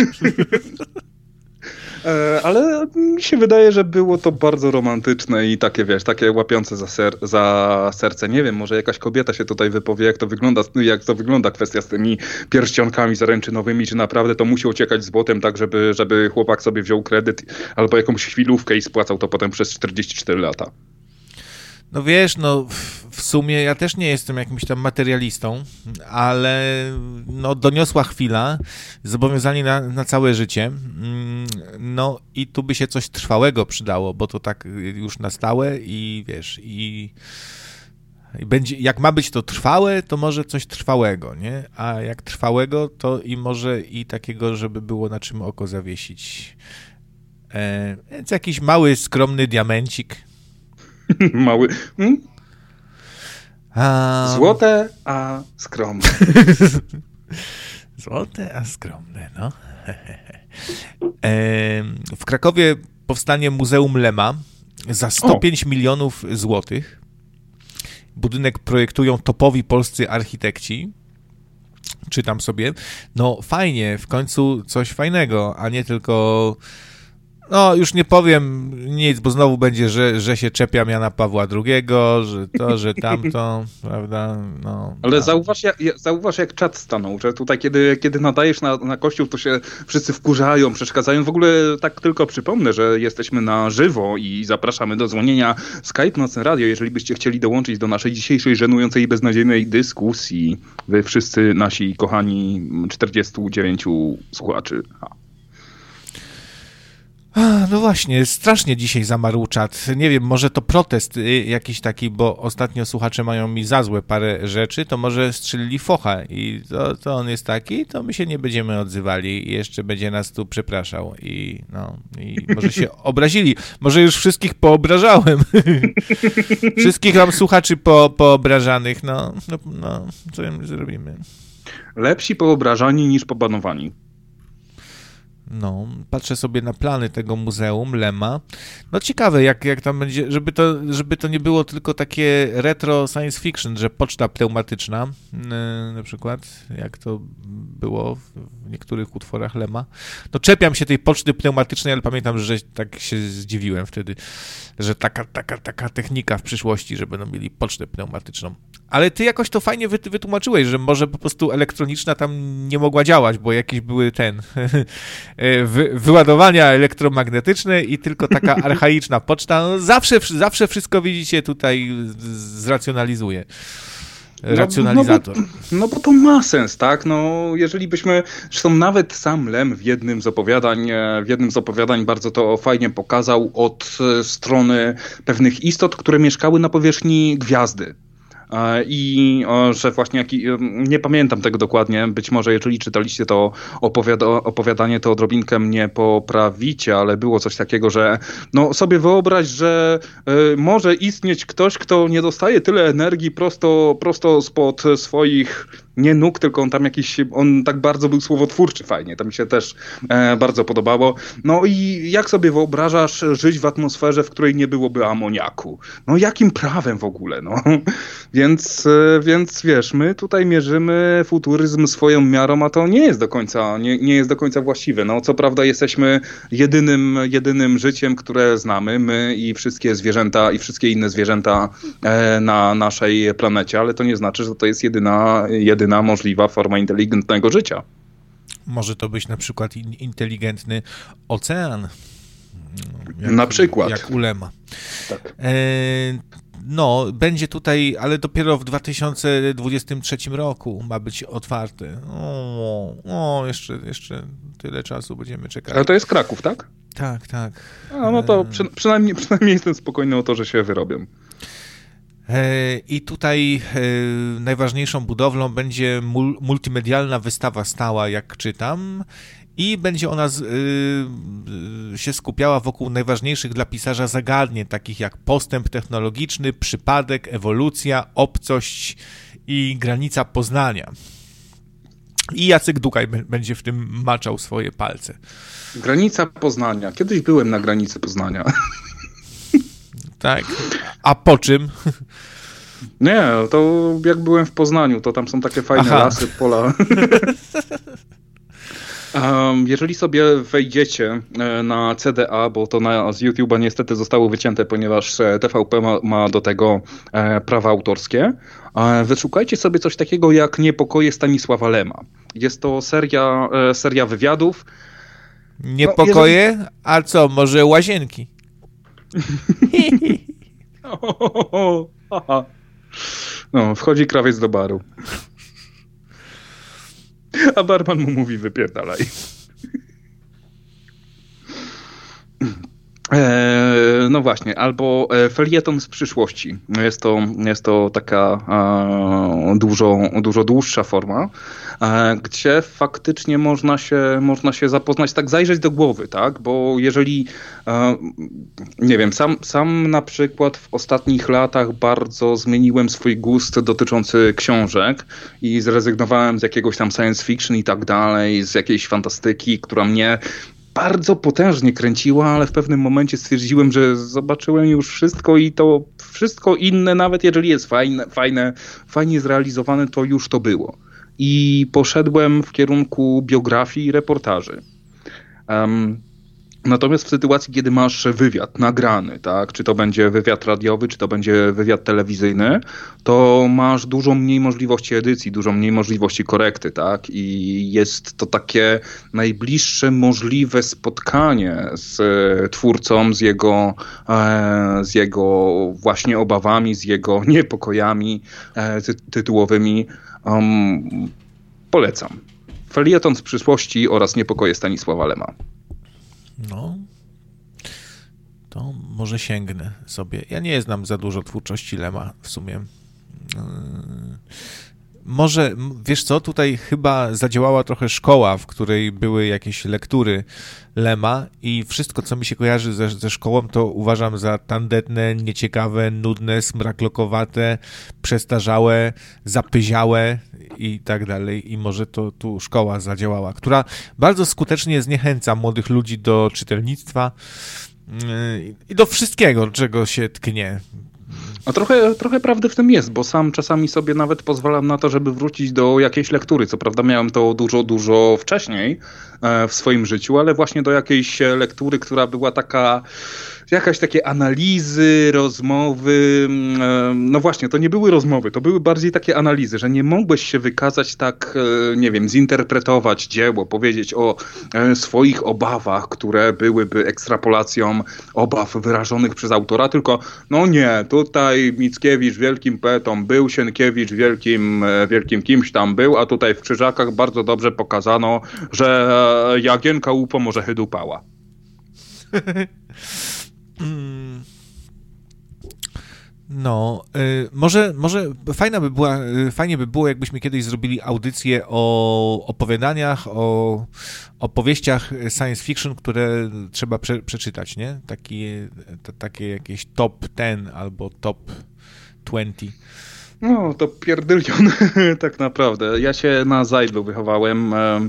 Ale mi się wydaje, że było to bardzo romantyczne i takie, wiesz, takie łapiące za, ser- za serce. Nie wiem, może jakaś kobieta się tutaj wypowie, jak to wygląda, jak to wygląda kwestia z tymi pierścionkami zaręczynowymi, czy naprawdę to musi uciekać złotem tak, żeby, żeby chłopak sobie wziął kredyt albo jakąś chwilówkę i spłacał to potem przez czterdzieści cztery lata. No wiesz, no w sumie ja też nie jestem jakimś tam materialistą, ale no doniosła chwila, zobowiązanie na, na całe życie, no i tu by się coś trwałego przydało, bo to tak już na stałe i wiesz, i, i będzie, jak ma być to trwałe, to może coś trwałego, nie? A jak trwałego, to i może i takiego, żeby było na czym oko zawiesić. E, więc jakiś mały, skromny diamencik. Mały. Hmm? Um... Złote, a skromne. Złote, a skromne, no. W Krakowie powstanie Muzeum Lema za sto pięć milionów złotych. Budynek projektują topowi polscy architekci. Czytam sobie. No fajnie, w końcu coś fajnego, a nie tylko... No, już nie powiem nic, bo znowu będzie, że, że się czepiam Jana Pawła drugiego, że to, że tamto, prawda, no. Ale tam. zauważ jak, zauważ, jak czat stanął, że tutaj, kiedy, kiedy nadajesz na, na kościół, to się wszyscy wkurzają, przeszkadzają. W ogóle tak tylko przypomnę, że jesteśmy na żywo i zapraszamy do dzwonienia Skype Nocne Radio, jeżeli byście chcieli dołączyć do naszej dzisiejszej żenującej i beznadziejnej dyskusji. Wy wszyscy nasi kochani czterdziestu dziewięciu słuchaczy. Ha. No właśnie, strasznie dzisiaj zamarł czat. Nie wiem, może to protest jakiś taki, bo ostatnio słuchacze mają mi za złe parę rzeczy, to może strzelili focha i to, to on jest taki, to my się nie będziemy odzywali i jeszcze będzie nas tu przepraszał i no, i może się obrazili. Może już wszystkich poobrażałem. Wszystkich mam słuchaczy po, poobrażanych, no, no, no, co im zrobimy? Lepsi poobrażani niż pobanowani. No, patrzę sobie na plany tego Muzeum Lema. No ciekawe, jak, jak tam będzie, żeby to, żeby to nie było tylko takie retro science fiction, że poczta pneumatyczna, yy, na przykład, jak to było w, w niektórych utworach Lema. No czepiam się tej poczty pneumatycznej, ale pamiętam, że tak się zdziwiłem wtedy, że taka, taka, taka technika w przyszłości, że będą mieli pocztę pneumatyczną. Ale ty jakoś to fajnie wytłumaczyłeś, że może po prostu elektroniczna tam nie mogła działać, bo jakieś były ten wy, wyładowania elektromagnetyczne i tylko taka archaiczna poczta. No zawsze, zawsze wszystko widzicie tutaj zracjonalizuje. Racjonalizator. No, no, bo, no bo to ma sens, tak? No, jeżeli byśmy, zresztą nawet sam Lem w jednym z opowiadań, w jednym z opowiadań bardzo to fajnie pokazał od strony pewnych istot, które mieszkały na powierzchni gwiazdy. i że właśnie, jak, nie pamiętam tego dokładnie, być może jeżeli czytaliście to opowiada, opowiadanie, to odrobinkę mnie poprawicie, ale było coś takiego, że no sobie wyobraź, że y, może istnieć ktoś, kto nie dostaje tyle energii prosto, prosto spod swoich nie nóg, tylko on tam jakiś, on tak bardzo był słowotwórczy fajnie, to mi się też e, bardzo podobało. No i jak sobie wyobrażasz żyć w atmosferze, w której nie byłoby amoniaku? No jakim prawem w ogóle, no? Więc, e, więc wiesz, my tutaj mierzymy futuryzm swoją miarą, a to nie jest do końca, nie, nie jest do końca właściwe. No co prawda jesteśmy jedynym, jedynym życiem, które znamy, my i wszystkie zwierzęta i wszystkie inne zwierzęta e, na naszej planecie, ale to nie znaczy, że to jest jedyna, jedyna możliwa forma inteligentnego życia. Może to być na przykład in, inteligentny ocean. Jak, na przykład. Jak ulema. Tak. E, no, będzie tutaj, ale dopiero w dwa tysiące dwudziestym trzecim roku ma być otwarty. O, o jeszcze, jeszcze tyle czasu będziemy czekać. Ale to jest Kraków, tak? Tak, tak. A, no to przy, przynajmniej, przynajmniej jestem spokojny o to, że się wyrobią. I tutaj najważniejszą budowlą będzie multimedialna wystawa stała, jak czytam, i będzie ona z, y, się skupiała wokół najważniejszych dla pisarza zagadnień, takich jak postęp technologiczny, przypadek, ewolucja, obcość i granica poznania. I Jacek Dukaj b- będzie w tym maczał swoje palce. Granica Poznania. Kiedyś byłem na granicy Poznania. Tak. A po czym? Nie, to jak byłem w Poznaniu, to tam są takie fajne Aha. lasy, pola. Um, jeżeli sobie wejdziecie na C D A, bo to na, z YouTube'a niestety zostało wycięte, ponieważ T V P ma, ma do tego e, prawa autorskie, e, wyszukajcie sobie coś takiego jak Niepokoje Stanisława Lema. Jest to seria, e, seria wywiadów. Niepokoje? No, jeżeli... A co, może łazienki? No, wchodzi krawiec do baru. A barman mu mówi, wypierdalaj. E, no właśnie, albo felieton z przyszłości. Jest to, jest to taka e, dużo, dużo dłuższa forma, e, gdzie faktycznie można się, można się zapoznać, tak zajrzeć do głowy, tak? Bo jeżeli, e, nie wiem, sam, sam na przykład w ostatnich latach bardzo zmieniłem swój gust dotyczący książek i zrezygnowałem z jakiegoś tam science fiction i tak dalej, z jakiejś fantastyki, która mnie bardzo potężnie kręciła, ale w pewnym momencie stwierdziłem, że zobaczyłem już wszystko i to wszystko inne, nawet jeżeli jest fajne, fajne, fajnie zrealizowane, to już to było. I poszedłem w kierunku biografii i reportaży. Um, Natomiast w sytuacji, kiedy masz wywiad nagrany, tak, czy to będzie wywiad radiowy, czy to będzie wywiad telewizyjny, to masz dużo mniej możliwości edycji, dużo mniej możliwości korekty, tak, i jest to takie najbliższe możliwe spotkanie z twórcą, z jego, e, z jego właśnie obawami, z jego niepokojami e, ty- tytułowymi. Um, polecam. Felieton z przyszłości oraz Niepokoje Stanisława Lema. No, to może sięgnę sobie. Ja nie znam za dużo twórczości Lema w sumie. Yy, może, wiesz co, tutaj chyba zadziałała trochę szkoła, w której były jakieś lektury Lema i wszystko, co mi się kojarzy ze, ze szkołą, to uważam za tandetne, nieciekawe, nudne, smraklokowate, przestarzałe, zapyziałe i tak dalej. I może to tu szkoła zadziałała, która bardzo skutecznie zniechęca młodych ludzi do czytelnictwa yy, i do wszystkiego, czego się tknie. A trochę, trochę prawdy w tym jest, bo sam czasami sobie nawet pozwalam na to, żeby wrócić do jakiejś lektury. Co prawda miałem to dużo, dużo wcześniej e, w swoim życiu, ale właśnie do jakiejś lektury, która była taka, jakaś takie analizy, rozmowy. E, no właśnie, to nie były rozmowy, to były bardziej takie analizy, że nie mogłeś się wykazać tak, e, nie wiem, zinterpretować dzieło, powiedzieć o e, swoich obawach, które byłyby ekstrapolacją obaw wyrażonych przez autora, tylko no nie, tutaj Mickiewicz wielkim poetą był, Sienkiewicz wielkim, wielkim kimś tam był, a tutaj w Krzyżakach bardzo dobrze pokazano, że Jagienka łupo może No, y, może, może fajna by była, y, fajnie by było, jakbyśmy kiedyś zrobili audycję o opowiadaniach, o opowieściach science fiction, które trzeba prze, przeczytać, nie? Takie, to, takie jakieś top dziesięć albo top dwadzieścia. No, to pierdylion, tak naprawdę. Ja się na Zajdlu wychowałem e,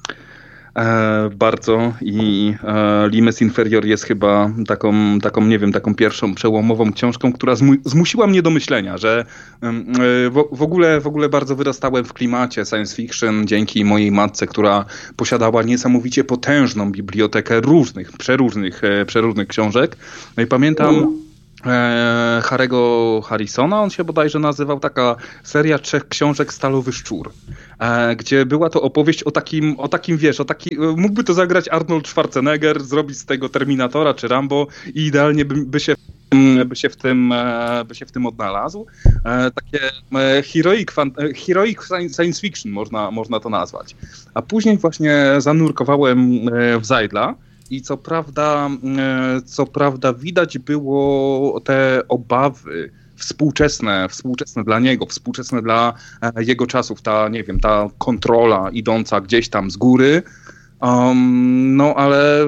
e, bardzo i e, Limes Inferior jest chyba taką, taką, nie wiem, taką pierwszą przełomową książką, która zmu- zmusiła mnie do myślenia, że e, w, w, ogóle, w ogóle bardzo wyrastałem w klimacie science fiction dzięki mojej matce, która posiadała niesamowicie potężną bibliotekę różnych, przeróżnych, e, przeróżnych książek. No i pamiętam... E, Harry'ego Harrisona, on się bodajże nazywał, taka seria trzech książek Stalowy Szczur, e, gdzie była to opowieść o takim, o takim, wiesz, o taki, mógłby to zagrać Arnold Schwarzenegger, zrobić z tego Terminatora czy Rambo i idealnie by, by się by się w tym, by się w tym odnalazł. E, takie e, heroic, fan, heroic science fiction można, można to nazwać. A później właśnie zanurkowałem w Zajdla. I co prawda, co prawda widać było te obawy współczesne, współczesne dla niego, współczesne dla jego czasów, ta, nie wiem, ta kontrola idąca gdzieś tam z góry. Um, no ale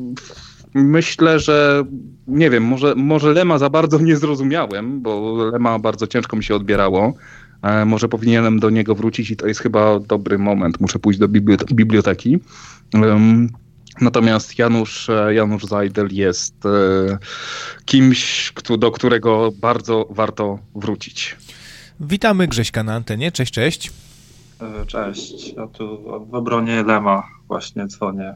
myślę, że nie wiem, może, może Lema za bardzo nie zrozumiałem, bo Lema bardzo ciężko mi się odbierało. E, może powinienem do niego wrócić i to jest chyba dobry moment. Muszę pójść do biblioteki. Um, Natomiast Janusz, Janusz Zajdel jest e, kimś, kto, do którego bardzo warto wrócić. Witamy Grześka na antenie. Cześć, cześć. Cześć. Ja tu w obronie Lema właśnie dzwonię.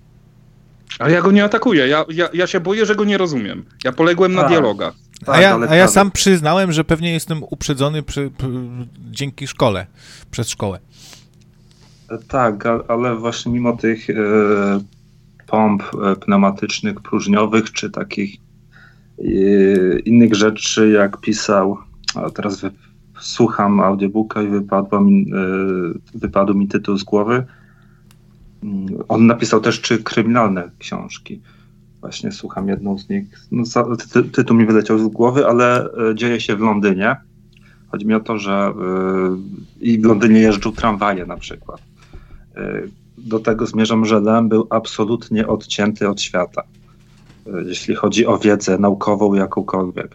Ale ja go nie atakuję. Ja, ja, ja się boję, że go nie rozumiem. Ja poległem tak. na dialogach. Tak, a, ja, a ja sam przyznałem, że pewnie jestem uprzedzony przy, przy, dzięki szkole, przez szkołę. Tak, ale właśnie mimo tych e, pomp pneumatycznych, próżniowych, czy takich e, innych rzeczy, jak pisał, a teraz wy, słucham audiobooka i wypadło mi, e, wypadł mi tytuł z głowy. On napisał też czy kryminalne książki. Właśnie słucham jedną z nich. No, ty, tytuł mi wyleciał z głowy, ale e, dzieje się w Londynie. Chodzi mi o to, że e, i w Londynie jeżdżą tramwaje na przykład. Do tego zmierzam, że Lem był absolutnie odcięty od świata, jeśli chodzi o wiedzę naukową jakąkolwiek.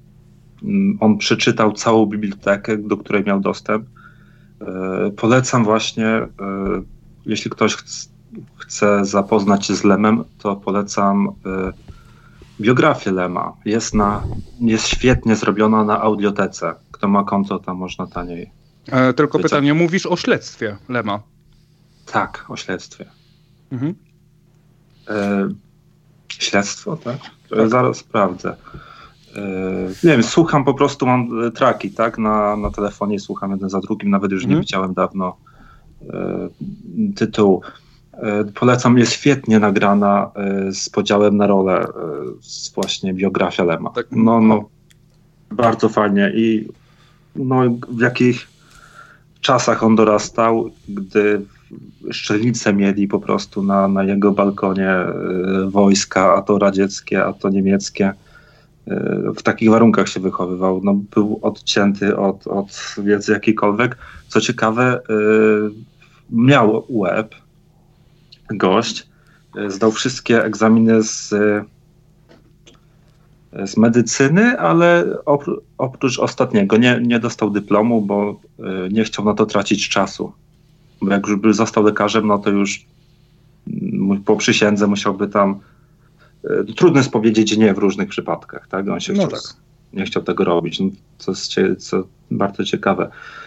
On przeczytał całą bibliotekę, do której miał dostęp. Polecam właśnie, jeśli ktoś chce zapoznać się z Lemem, to polecam biografię Lema. Jest, na, jest świetnie zrobiona na audiotece. Kto ma konto, tam można taniej. E, tylko Wiecie? pytanie, mówisz o śledztwie Lema? Tak, o śledztwie. Mhm. E, śledztwo, tak? tak? Zaraz sprawdzę. E, nie wiem, słucham po prostu, mam traki, tak? Na, na telefonie słucham jeden za drugim, nawet już mhm. nie widziałem dawno e, tytułu. E, polecam, jest świetnie nagrana e, z podziałem na rolę, e, z właśnie biografia Lema. Tak. No, no, bardzo fajnie i no, w jakich czasach on dorastał, gdy szczelnice mieli po prostu na, na jego balkonie y, wojska, a to radzieckie, a to niemieckie. Y, w takich warunkach się wychowywał. No, był odcięty od, od wiedzy jakiejkolwiek. Co ciekawe, y, miał łeb, gość, y, zdał wszystkie egzaminy z, y, z medycyny, ale opró- oprócz ostatniego nie, nie dostał dyplomu, bo y, nie chciał na to tracić czasu. Bo jak już by został lekarzem, no to już po przysiędze musiałby tam... Trudno jest powiedzieć nie w różnych przypadkach, tak? On się no chciał, tak. nie chciał tego robić, no, co jest co bardzo ciekawe.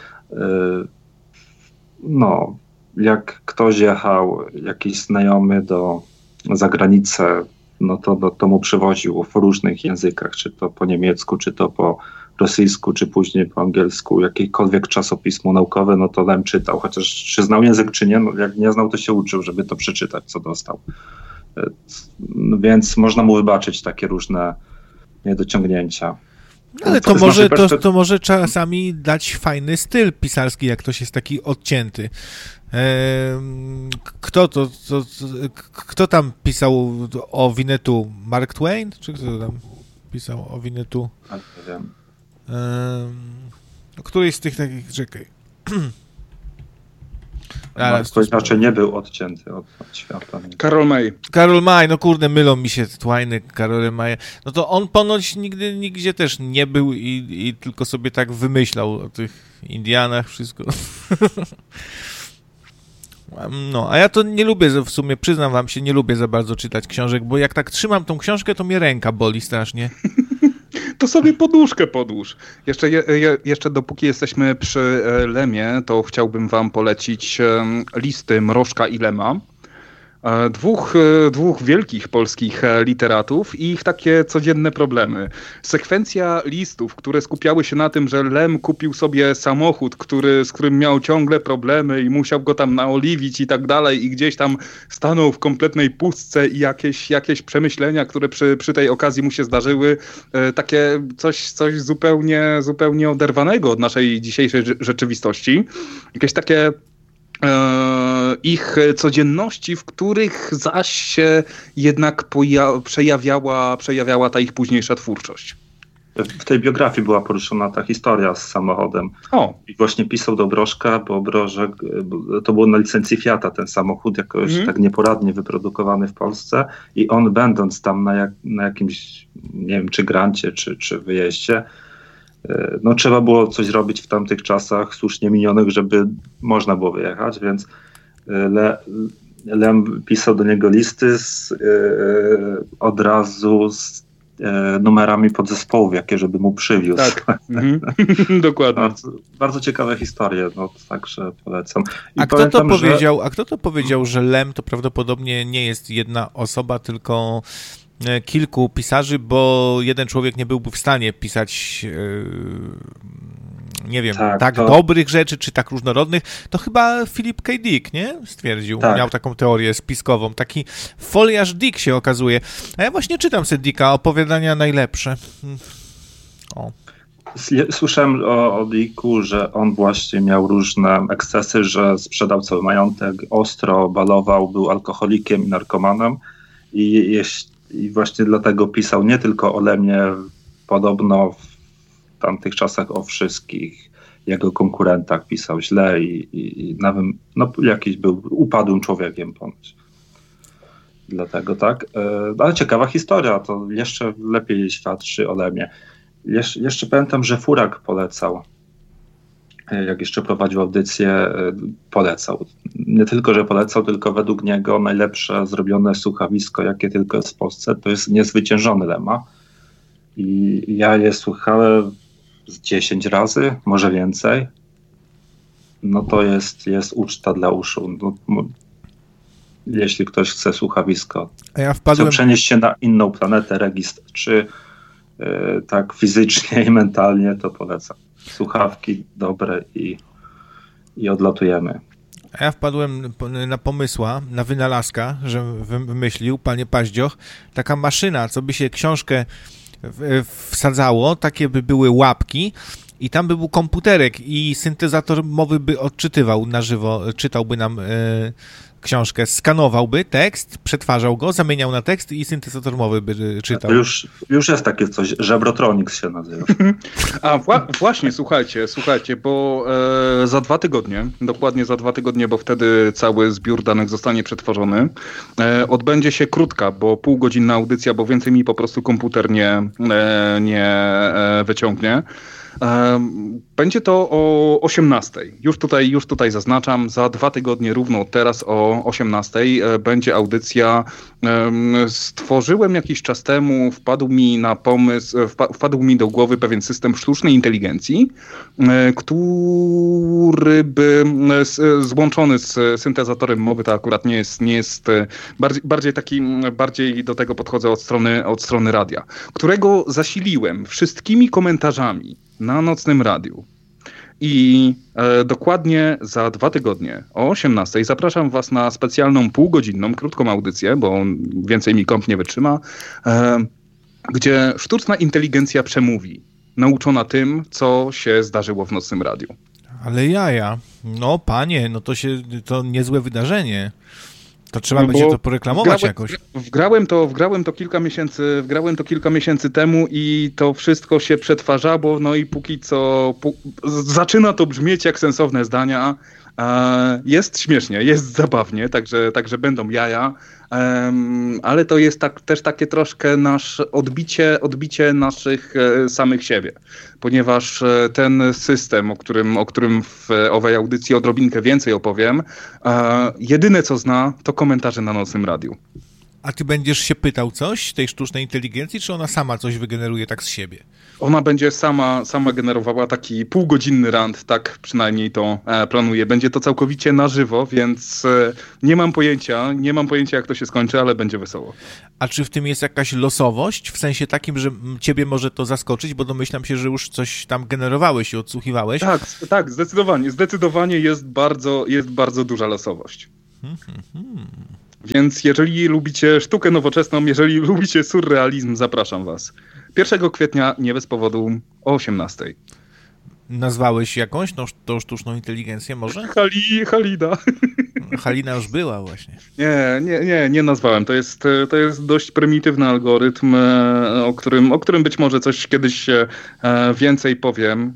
No, jak ktoś jechał, jakiś znajomy do za granicę, no to, to, to mu przywoził w różnych językach, czy to po niemiecku, czy to po rosyjsku, czy później po angielsku, jakiekolwiek czasopismo naukowe, no to Lem czytał, chociaż czy znał język, czy nie, no jak nie znał, to się uczył, żeby to przeczytać, co dostał. Więc można mu wybaczyć takie różne niedociągnięcia. Ale to, to może, to, to może czasami dać fajny styl pisarski, jak ktoś jest taki odcięty. Kto to, to, to kto tam pisał o Winnetu? Mark Twain? Czy kto tam pisał o Winnetu? Nie wiem. O którejś z tych takich, czekaj. Ktoś raczej nie był odcięty od, od świata. Karol May. Karol May, no kurde, mylą mi się Twiny, Karol May. No to on ponoć nigdy, nigdzie też nie był i, i tylko sobie tak wymyślał o tych Indianach, wszystko. No, a ja to nie lubię, w sumie przyznam wam się, nie lubię za bardzo czytać książek, bo jak tak trzymam tą książkę, to mnie ręka boli strasznie. To sobie poduszkę podłóż. Jeszcze, je, je, jeszcze dopóki jesteśmy przy Lemie, to chciałbym wam polecić listy Mrożka i Lema. Dwóch, dwóch wielkich polskich literatów i ich takie codzienne problemy. Sekwencja listów, które skupiały się na tym, że Lem kupił sobie samochód, który, z którym miał ciągle problemy i musiał go tam naoliwić i tak dalej i gdzieś tam stanął w kompletnej pustce i jakieś, jakieś przemyślenia, które przy, przy tej okazji mu się zdarzyły. Takie coś, coś zupełnie, zupełnie oderwanego od naszej dzisiejszej rzeczywistości. Jakieś takie ich codzienności, w których zaś się jednak poja- przejawiała, przejawiała ta ich późniejsza twórczość. W tej biografii była poruszona ta historia z samochodem. O. I właśnie pisał do Brożka, bo Brożek, to było na licencji Fiata ten samochód, jakoś mm. tak nieporadnie wyprodukowany w Polsce i on będąc tam na, jak, na jakimś, nie wiem, czy grancie, czy, czy wyjeździe, no trzeba było coś zrobić w tamtych czasach słusznie minionych, żeby można było wyjechać, więc Le, Lem pisał do niego listy z, yy, od razu z yy, numerami podzespołów, jakie żeby mu przywiózł. Tak, mhm. Dokładnie. Bardzo, bardzo ciekawe historie, no także polecam. I a, pamiętam, kto to powiedział, że... a kto to powiedział, że Lem to prawdopodobnie nie jest jedna osoba, tylko kilku pisarzy, bo jeden człowiek nie byłby w stanie pisać yy, nie wiem, tak, tak to... dobrych rzeczy, czy tak różnorodnych. To chyba Philip K. Dick, nie? Stwierdził. Tak. Miał taką teorię spiskową. Taki foliarz Dick się okazuje. A ja właśnie czytam sobie Dicka, opowiadania najlepsze. O. Słyszałem o, o Dicku, że on właśnie miał różne ekscesy, że sprzedał cały majątek, ostro balował, był alkoholikiem i narkomanem i jeśli I właśnie dlatego pisał nie tylko o Lemie, podobno w tamtych czasach o wszystkich jego konkurentach pisał źle i, i, i nawet no, jakiś był upadłym człowiekiem ponoć. Dlatego tak. Ale ciekawa historia, to jeszcze lepiej świadczy o Lemie. Jesz, jeszcze pamiętam, że Furak polecał, jak jeszcze prowadził audycję, polecał. Nie tylko, że polecał, tylko według niego najlepsze zrobione słuchawisko, jakie tylko jest w Polsce, to jest Niezwyciężony Lema. I ja je słuchałem z dziesięć razy, może więcej. No to jest, jest uczta dla uszu. No, jeśli ktoś chce słuchawisko, A ja wpadłem... chce przenieść się na inną planetę, registr, czy yy, tak fizycznie i mentalnie, to polecam. Słuchawki dobre i, i odlatujemy. A ja wpadłem na pomysła, na wynalazka, że wymyślił panie Paździoch, taka maszyna, co by się książkę wsadzało, takie by były łapki i tam by był komputerek i syntezator mowy by odczytywał na żywo, czytałby nam e, książkę, skanowałby tekst, przetwarzał go, zamieniał na tekst i syntezator mowy by czytał. Już, już jest takie coś, Żebrotronics się nazywa. A wła- właśnie, słuchajcie, słuchajcie, bo e, za dwa tygodnie, dokładnie za dwa tygodnie, bo wtedy cały zbiór danych zostanie przetworzony, e, odbędzie się krótka, bo półgodzinna audycja, bo więcej mi po prostu komputer nie, e, nie e, wyciągnie. Będzie to o osiemnastej. Już tutaj, już tutaj zaznaczam, za dwa tygodnie równo teraz o osiemnastej będzie audycja. Stworzyłem jakiś czas temu, wpadł mi na pomysł, wpadł mi do głowy pewien system sztucznej inteligencji, który by złączony z syntezatorem mowy, to akurat nie jest, nie jest bardziej, bardziej taki, bardziej do tego podchodzę od strony, od strony radia, którego zasiliłem wszystkimi komentarzami na Nocnym Radiu. I e, dokładnie za dwa tygodnie o osiemnastej zapraszam was na specjalną półgodzinną, krótką audycję, bo więcej mi komp nie wytrzyma, e, gdzie sztuczna inteligencja przemówi, nauczona tym, co się zdarzyło w Nocnym Radiu. Ale jaja, no panie, no to się, to niezłe wydarzenie. To trzeba No będzie bo to poreklamować wgrałem, jakoś. Wgrałem to, wgrałem to kilka miesięcy, wgrałem to kilka miesięcy temu i to wszystko się przetwarzało, no i póki co pu, zaczyna to brzmieć jak sensowne zdania. E, jest śmiesznie, jest zabawnie, także, także będą jaja, e, ale to jest tak, też takie troszkę nasz odbicie, odbicie naszych e, samych siebie, ponieważ e, ten system, o którym, o którym w owej audycji odrobinkę więcej opowiem, e, jedyne co zna, to komentarze na Nocnym Radiu. A ty będziesz się pytał coś tej sztucznej inteligencji, czy ona sama coś wygeneruje tak z siebie? Ona będzie sama, sama generowała taki półgodzinny rant, tak przynajmniej to e, planuję. Będzie to całkowicie na żywo, więc e, nie mam pojęcia, nie mam pojęcia jak to się skończy, ale będzie wesoło. A czy w tym jest jakaś losowość? W sensie takim, że ciebie może to zaskoczyć, bo domyślam się, że już coś tam generowałeś i odsłuchiwałeś. Tak, tak, zdecydowanie. Zdecydowanie jest bardzo, jest bardzo duża losowość. Hmm, hmm, hmm. Więc jeżeli lubicie sztukę nowoczesną, jeżeli lubicie surrealizm, zapraszam was. pierwszego kwietnia, nie bez powodu, o osiemnastej. Nazwałeś jakąś tą, tą sztuczną inteligencję może? Hali, Halida. Halina już była właśnie. Nie, nie, nie, nie nazwałem. To jest, to jest dość prymitywny algorytm, o którym, o którym być może coś kiedyś więcej powiem.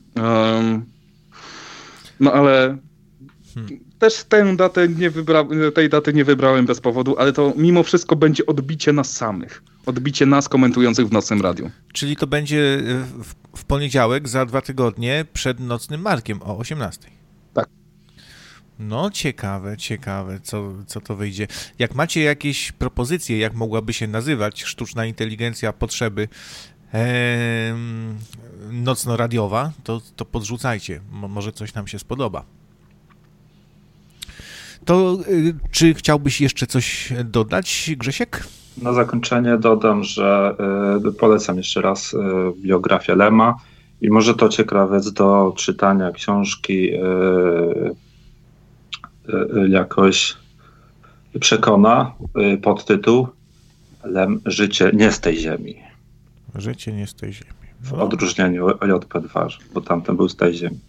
No ale hmm. też tę datę nie wybra- tej daty nie wybrałem bez powodu, ale to mimo wszystko będzie odbicie nas samych. Odbicie nas komentujących w Nocnym Radiu. Czyli to będzie w, w poniedziałek za dwa tygodnie przed Nocnym Markiem o osiemnastej. Tak. No ciekawe, ciekawe, co, co to wyjdzie. Jak macie jakieś propozycje, jak mogłaby się nazywać sztuczna inteligencja potrzeby e, nocno-radiowa, to, to podrzucajcie. Mo, może coś nam się spodoba. To y, czy chciałbyś jeszcze coś dodać, Grzesiek? Na zakończenie dodam, że y, polecam jeszcze raz y, biografię Lema i może to ciekawiec do czytania książki y, y, jakoś przekona. Y, podtytuł Lem, życie nie z tej ziemi. Życie nie z tej ziemi. W odróżnieniu od J P dwa, bo tamten był z tej ziemi.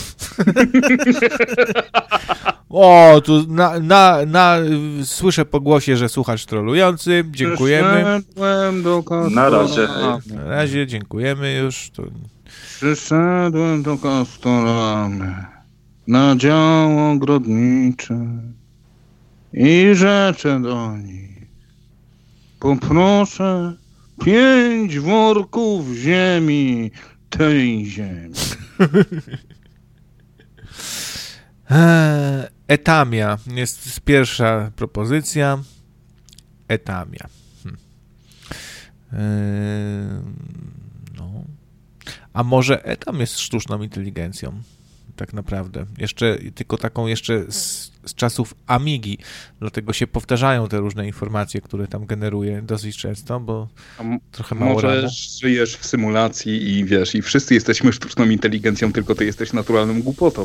O, tu na, na, na, słyszę po głosie, że słuchasz trolujący. Dziękujemy. Na razie. Na razie, dziękujemy już. To... Przyszedłem do Kastoramy na dział ogrodniczy i rzeczę do nich. Poproszę pięć worków ziemi, tej ziemi. Etamia jest pierwsza propozycja. Etamia. Hm. Yy, no. A może Etam jest sztuczną inteligencją? Tak naprawdę. Jeszcze, tylko taką jeszcze z, z czasów Amigi. Dlatego się powtarzają te różne informacje, które tam generuje dosyć często, bo m- trochę mało Może ramu. żyjesz w symulacji i wiesz, i wszyscy jesteśmy sztuczną inteligencją, tylko ty jesteś naturalną głupotą.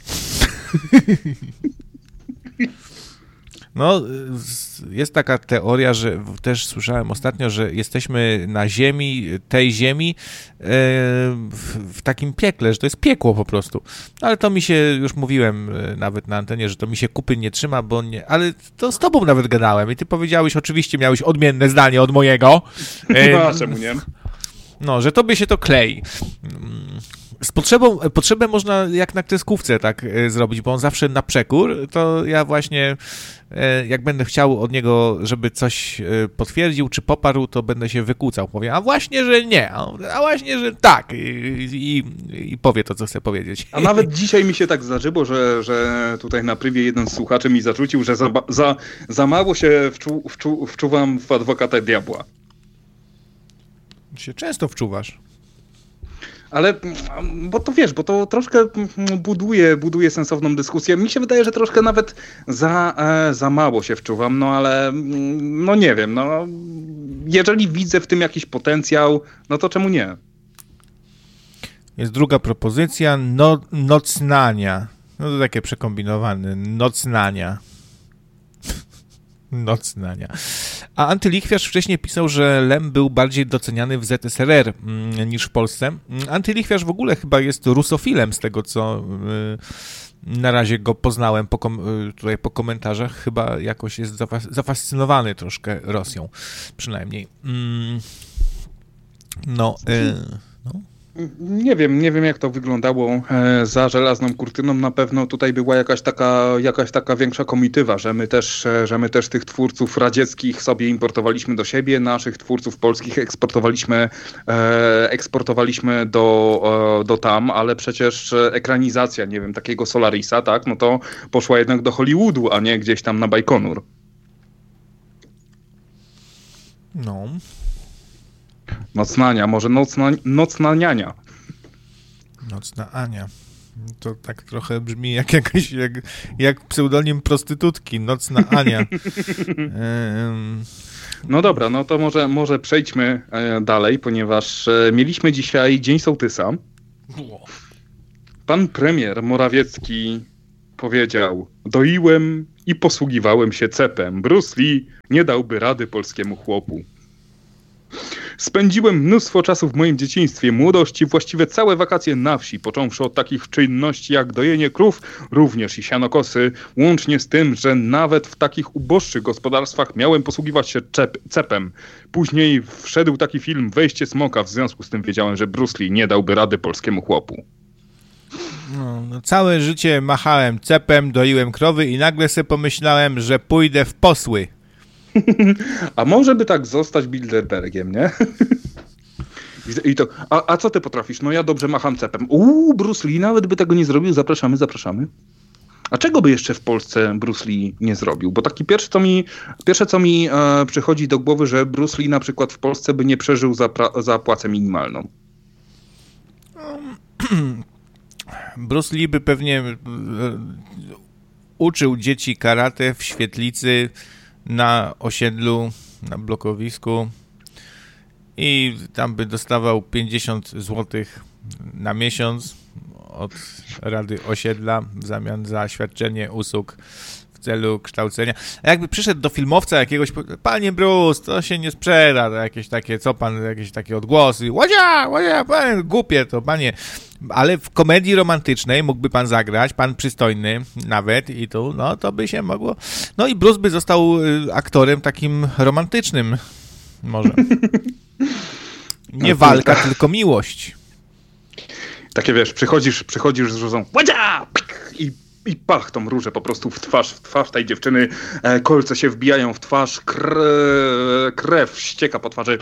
No, jest taka teoria, że też słyszałem ostatnio, że jesteśmy na ziemi, tej ziemi, w, w takim piekle, że to jest piekło po prostu. Ale to mi się, już mówiłem nawet na antenie, że to mi się kupy nie trzyma, bo nie, ale to z tobą nawet gadałem i ty powiedziałeś, oczywiście miałeś odmienne zdanie od mojego. No, czemu nie? No, że tobie się to klei. Z potrzebą, potrzebę można jak na kreskówce tak e, zrobić, bo on zawsze na przekór, to ja właśnie e, jak będę chciał od niego, żeby coś e, potwierdził czy poparł, to będę się wykłócał. Powiem, a właśnie, że nie, a, a właśnie, że tak i, i, i powie to, co chcę powiedzieć. A nawet dzisiaj mi się tak zdarzyło, że, że tutaj na prywie jeden z słuchaczy mi zarzucił, że za, za, za mało się wczu, wczu, wczuwam w adwokata diabła. Się często wczuwasz. Ale, bo to wiesz, bo to troszkę buduje, buduje sensowną dyskusję. Mi się wydaje, że troszkę nawet za, e, za mało się wczuwam, no ale no nie wiem, no jeżeli widzę w tym jakiś potencjał, no to czemu nie? Jest druga propozycja, no, nocnania. No to takie przekombinowane, nocnania. Nocnania. A Antylichwiarz wcześniej pisał, że Lem był bardziej doceniany w Z S R R mm, niż w Polsce. Antylichwiarz w ogóle chyba jest rusofilem z tego, co na razie go poznałem po kom- tutaj po komentarzach. Chyba jakoś jest zafas- zafascynowany troszkę Rosją, przynajmniej. Mm. No, y- no. Nie wiem, nie wiem jak to wyglądało e, za żelazną kurtyną. Na pewno tutaj była jakaś taka, jakaś taka większa komitywa, że my też, e, że my też tych twórców radzieckich sobie importowaliśmy do siebie, naszych twórców polskich eksportowaliśmy, e, eksportowaliśmy do, e, do tam, ale przecież ekranizacja, nie wiem, takiego Solarisa, tak, no to poszła jednak do Hollywoodu, a nie gdzieś tam na Bajkonur. No. Nocna Ania, może nocna, nocna niania. Nocna Ania. To tak trochę brzmi jak jakaś, jak, jak pseudonim prostytutki. Nocna Ania. um... No dobra, no to może, może przejdźmy dalej, ponieważ mieliśmy dzisiaj Dzień Sołtysa. Pan premier Morawiecki powiedział: doiłem i posługiwałem się cepem. Bruce Lee nie dałby rady polskiemu chłopu. Spędziłem mnóstwo czasu w moim dzieciństwie, młodości, właściwie całe wakacje na wsi, począwszy od takich czynności jak dojenie krów, również i sianokosy, łącznie z tym, że nawet w takich uboższych gospodarstwach miałem posługiwać się czep, cepem. Później wszedł taki film Wejście smoka, w związku z tym wiedziałem, że Bruce Lee nie dałby rady polskiemu chłopu. No, no całe życie machałem cepem, doiłem krowy i nagle sobie pomyślałem, że pójdę w posły. A może by tak zostać Bilderbergiem, nie? I to, a, a co ty potrafisz? No ja dobrze macham cepem. Uuu, Bruce Lee nawet by tego nie zrobił. Zapraszamy, zapraszamy. A czego by jeszcze w Polsce Bruce Lee nie zrobił? Bo taki pierwsze, co mi, pierwsze, co mi e, przychodzi do głowy, że Bruce Lee na przykład w Polsce by nie przeżył za, pra, za płacę minimalną. Bruce Lee by pewnie e, uczył dzieci karate w świetlicy, na osiedlu, na blokowisku i tam by dostawał pięćdziesiąt złotych na miesiąc od Rady Osiedla w zamian za świadczenie usług w celu kształcenia. A jakby przyszedł do filmowca jakiegoś, panie Bruce, to się nie sprzeda, to jakieś takie, co pan, jakieś takie odgłosy, łodzia, łodzia, pan, głupie to, panie. Ale w komedii romantycznej mógłby pan zagrać, pan przystojny nawet i tu, no to by się mogło. No i Bruce by został aktorem takim romantycznym może. Nie walka, tylko miłość. Takie wiesz, przychodzisz, przychodzisz z różą łodzia! I I pach tą różę po prostu w twarz, w twarz tej dziewczyny, e, kolce się wbijają w twarz, kre, krew ścieka po twarzy.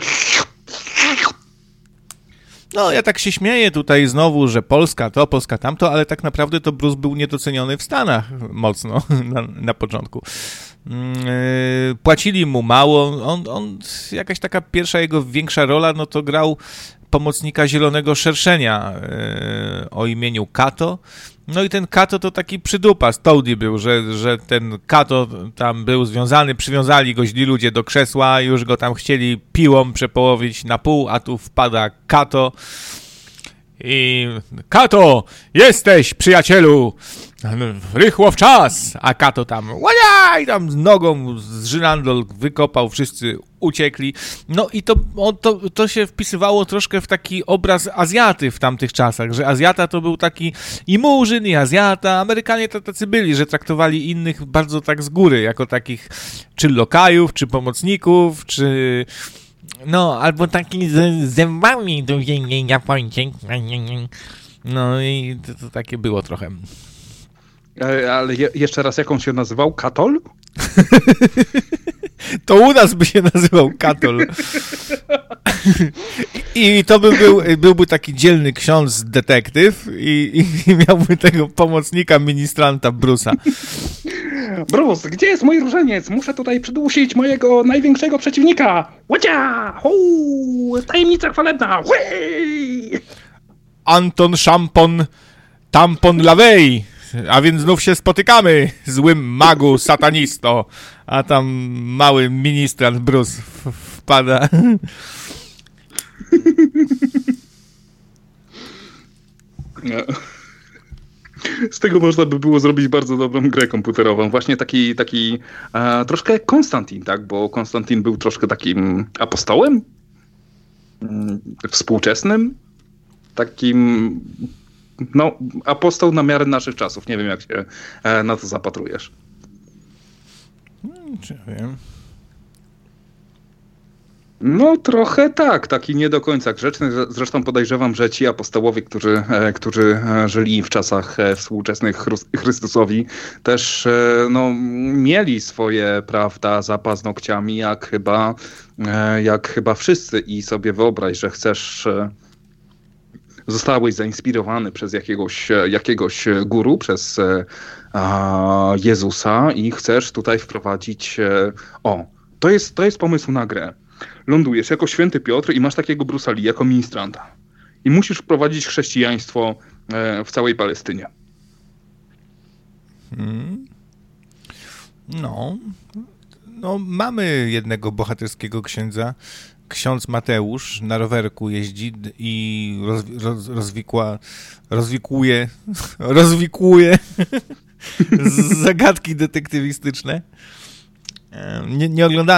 No, ja tak się śmieję tutaj znowu, że Polska to, Polska tamto, ale tak naprawdę to Bruce był niedoceniony w Stanach mocno na, na początku. Yy, płacili mu mało, on, on, jakaś taka pierwsza jego większa rola, no to grał pomocnika Zielonego Szerszenia yy, o imieniu Kato. No i ten Kato to taki przydupas, Toady był, że, że ten Kato tam był związany, przywiązali go źli ludzie do krzesła, już go tam chcieli piłą przepołowić na pół, a tu wpada Kato i Kato, jesteś przyjacielu, rychło w czas, a Kato tam łaja i tam z nogą z żyrandol wykopał, wszyscy uciekli. No i to, to, to się wpisywało troszkę w taki obraz Azjaty w tamtych czasach, że Azjata to był taki i murzyn, i Azjata. Amerykanie to tacy byli, że traktowali innych bardzo tak z góry, jako takich czy lokajów, czy pomocników, czy no, albo taki z zębami do Japończyk. No i to, to takie było trochę. Ale je, jeszcze raz, jak on się nazywał? Katol? To u nas by się nazywał Katol. I to by był, byłby taki dzielny ksiądz detektyw i, i miałby tego pomocnika ministranta Bruce'a. Bruce, gdzie jest mój różaniec? Muszę tutaj przydusić mojego największego przeciwnika. Łodzia! Huu! Tajemnica chwalebna! Hui! Anton Szampon Tampon Lawej. A więc znów się spotykamy, złym magu, satanisto. A tam mały ministrant Bruce wpada. Z tego można by było zrobić bardzo dobrą grę komputerową. Właśnie taki, taki e, troszkę jak Konstantin, tak? Bo Konstantin był troszkę takim apostołem, mm, współczesnym, takim no, apostoł na miarę naszych czasów. Nie wiem, jak się na to zapatrujesz. Hmm, czy wiem. No trochę tak, taki nie do końca grzeczny. Zresztą podejrzewam, że ci apostołowie, którzy, którzy żyli w czasach współczesnych Chrystusowi, też no, mieli swoje, prawda, za paznokciami, jak chyba, jak chyba wszyscy. I sobie wyobraź, że chcesz, zostałeś zainspirowany przez jakiegoś, jakiegoś guru, przez Jezusa i chcesz tutaj wprowadzić, o, to jest, to jest pomysł na grę. Lądujesz jako święty Piotr i masz takiego Bruce'a Lee jako ministranta. I musisz wprowadzić chrześcijaństwo w całej Palestynie. Hmm. No. No, mamy jednego bohaterskiego księdza. Ksiądz Mateusz na rowerku jeździ i roz, roz, rozwikła, rozwikłuje, rozwikłuje zagadki detektywistyczne. Nie, nie oglądałem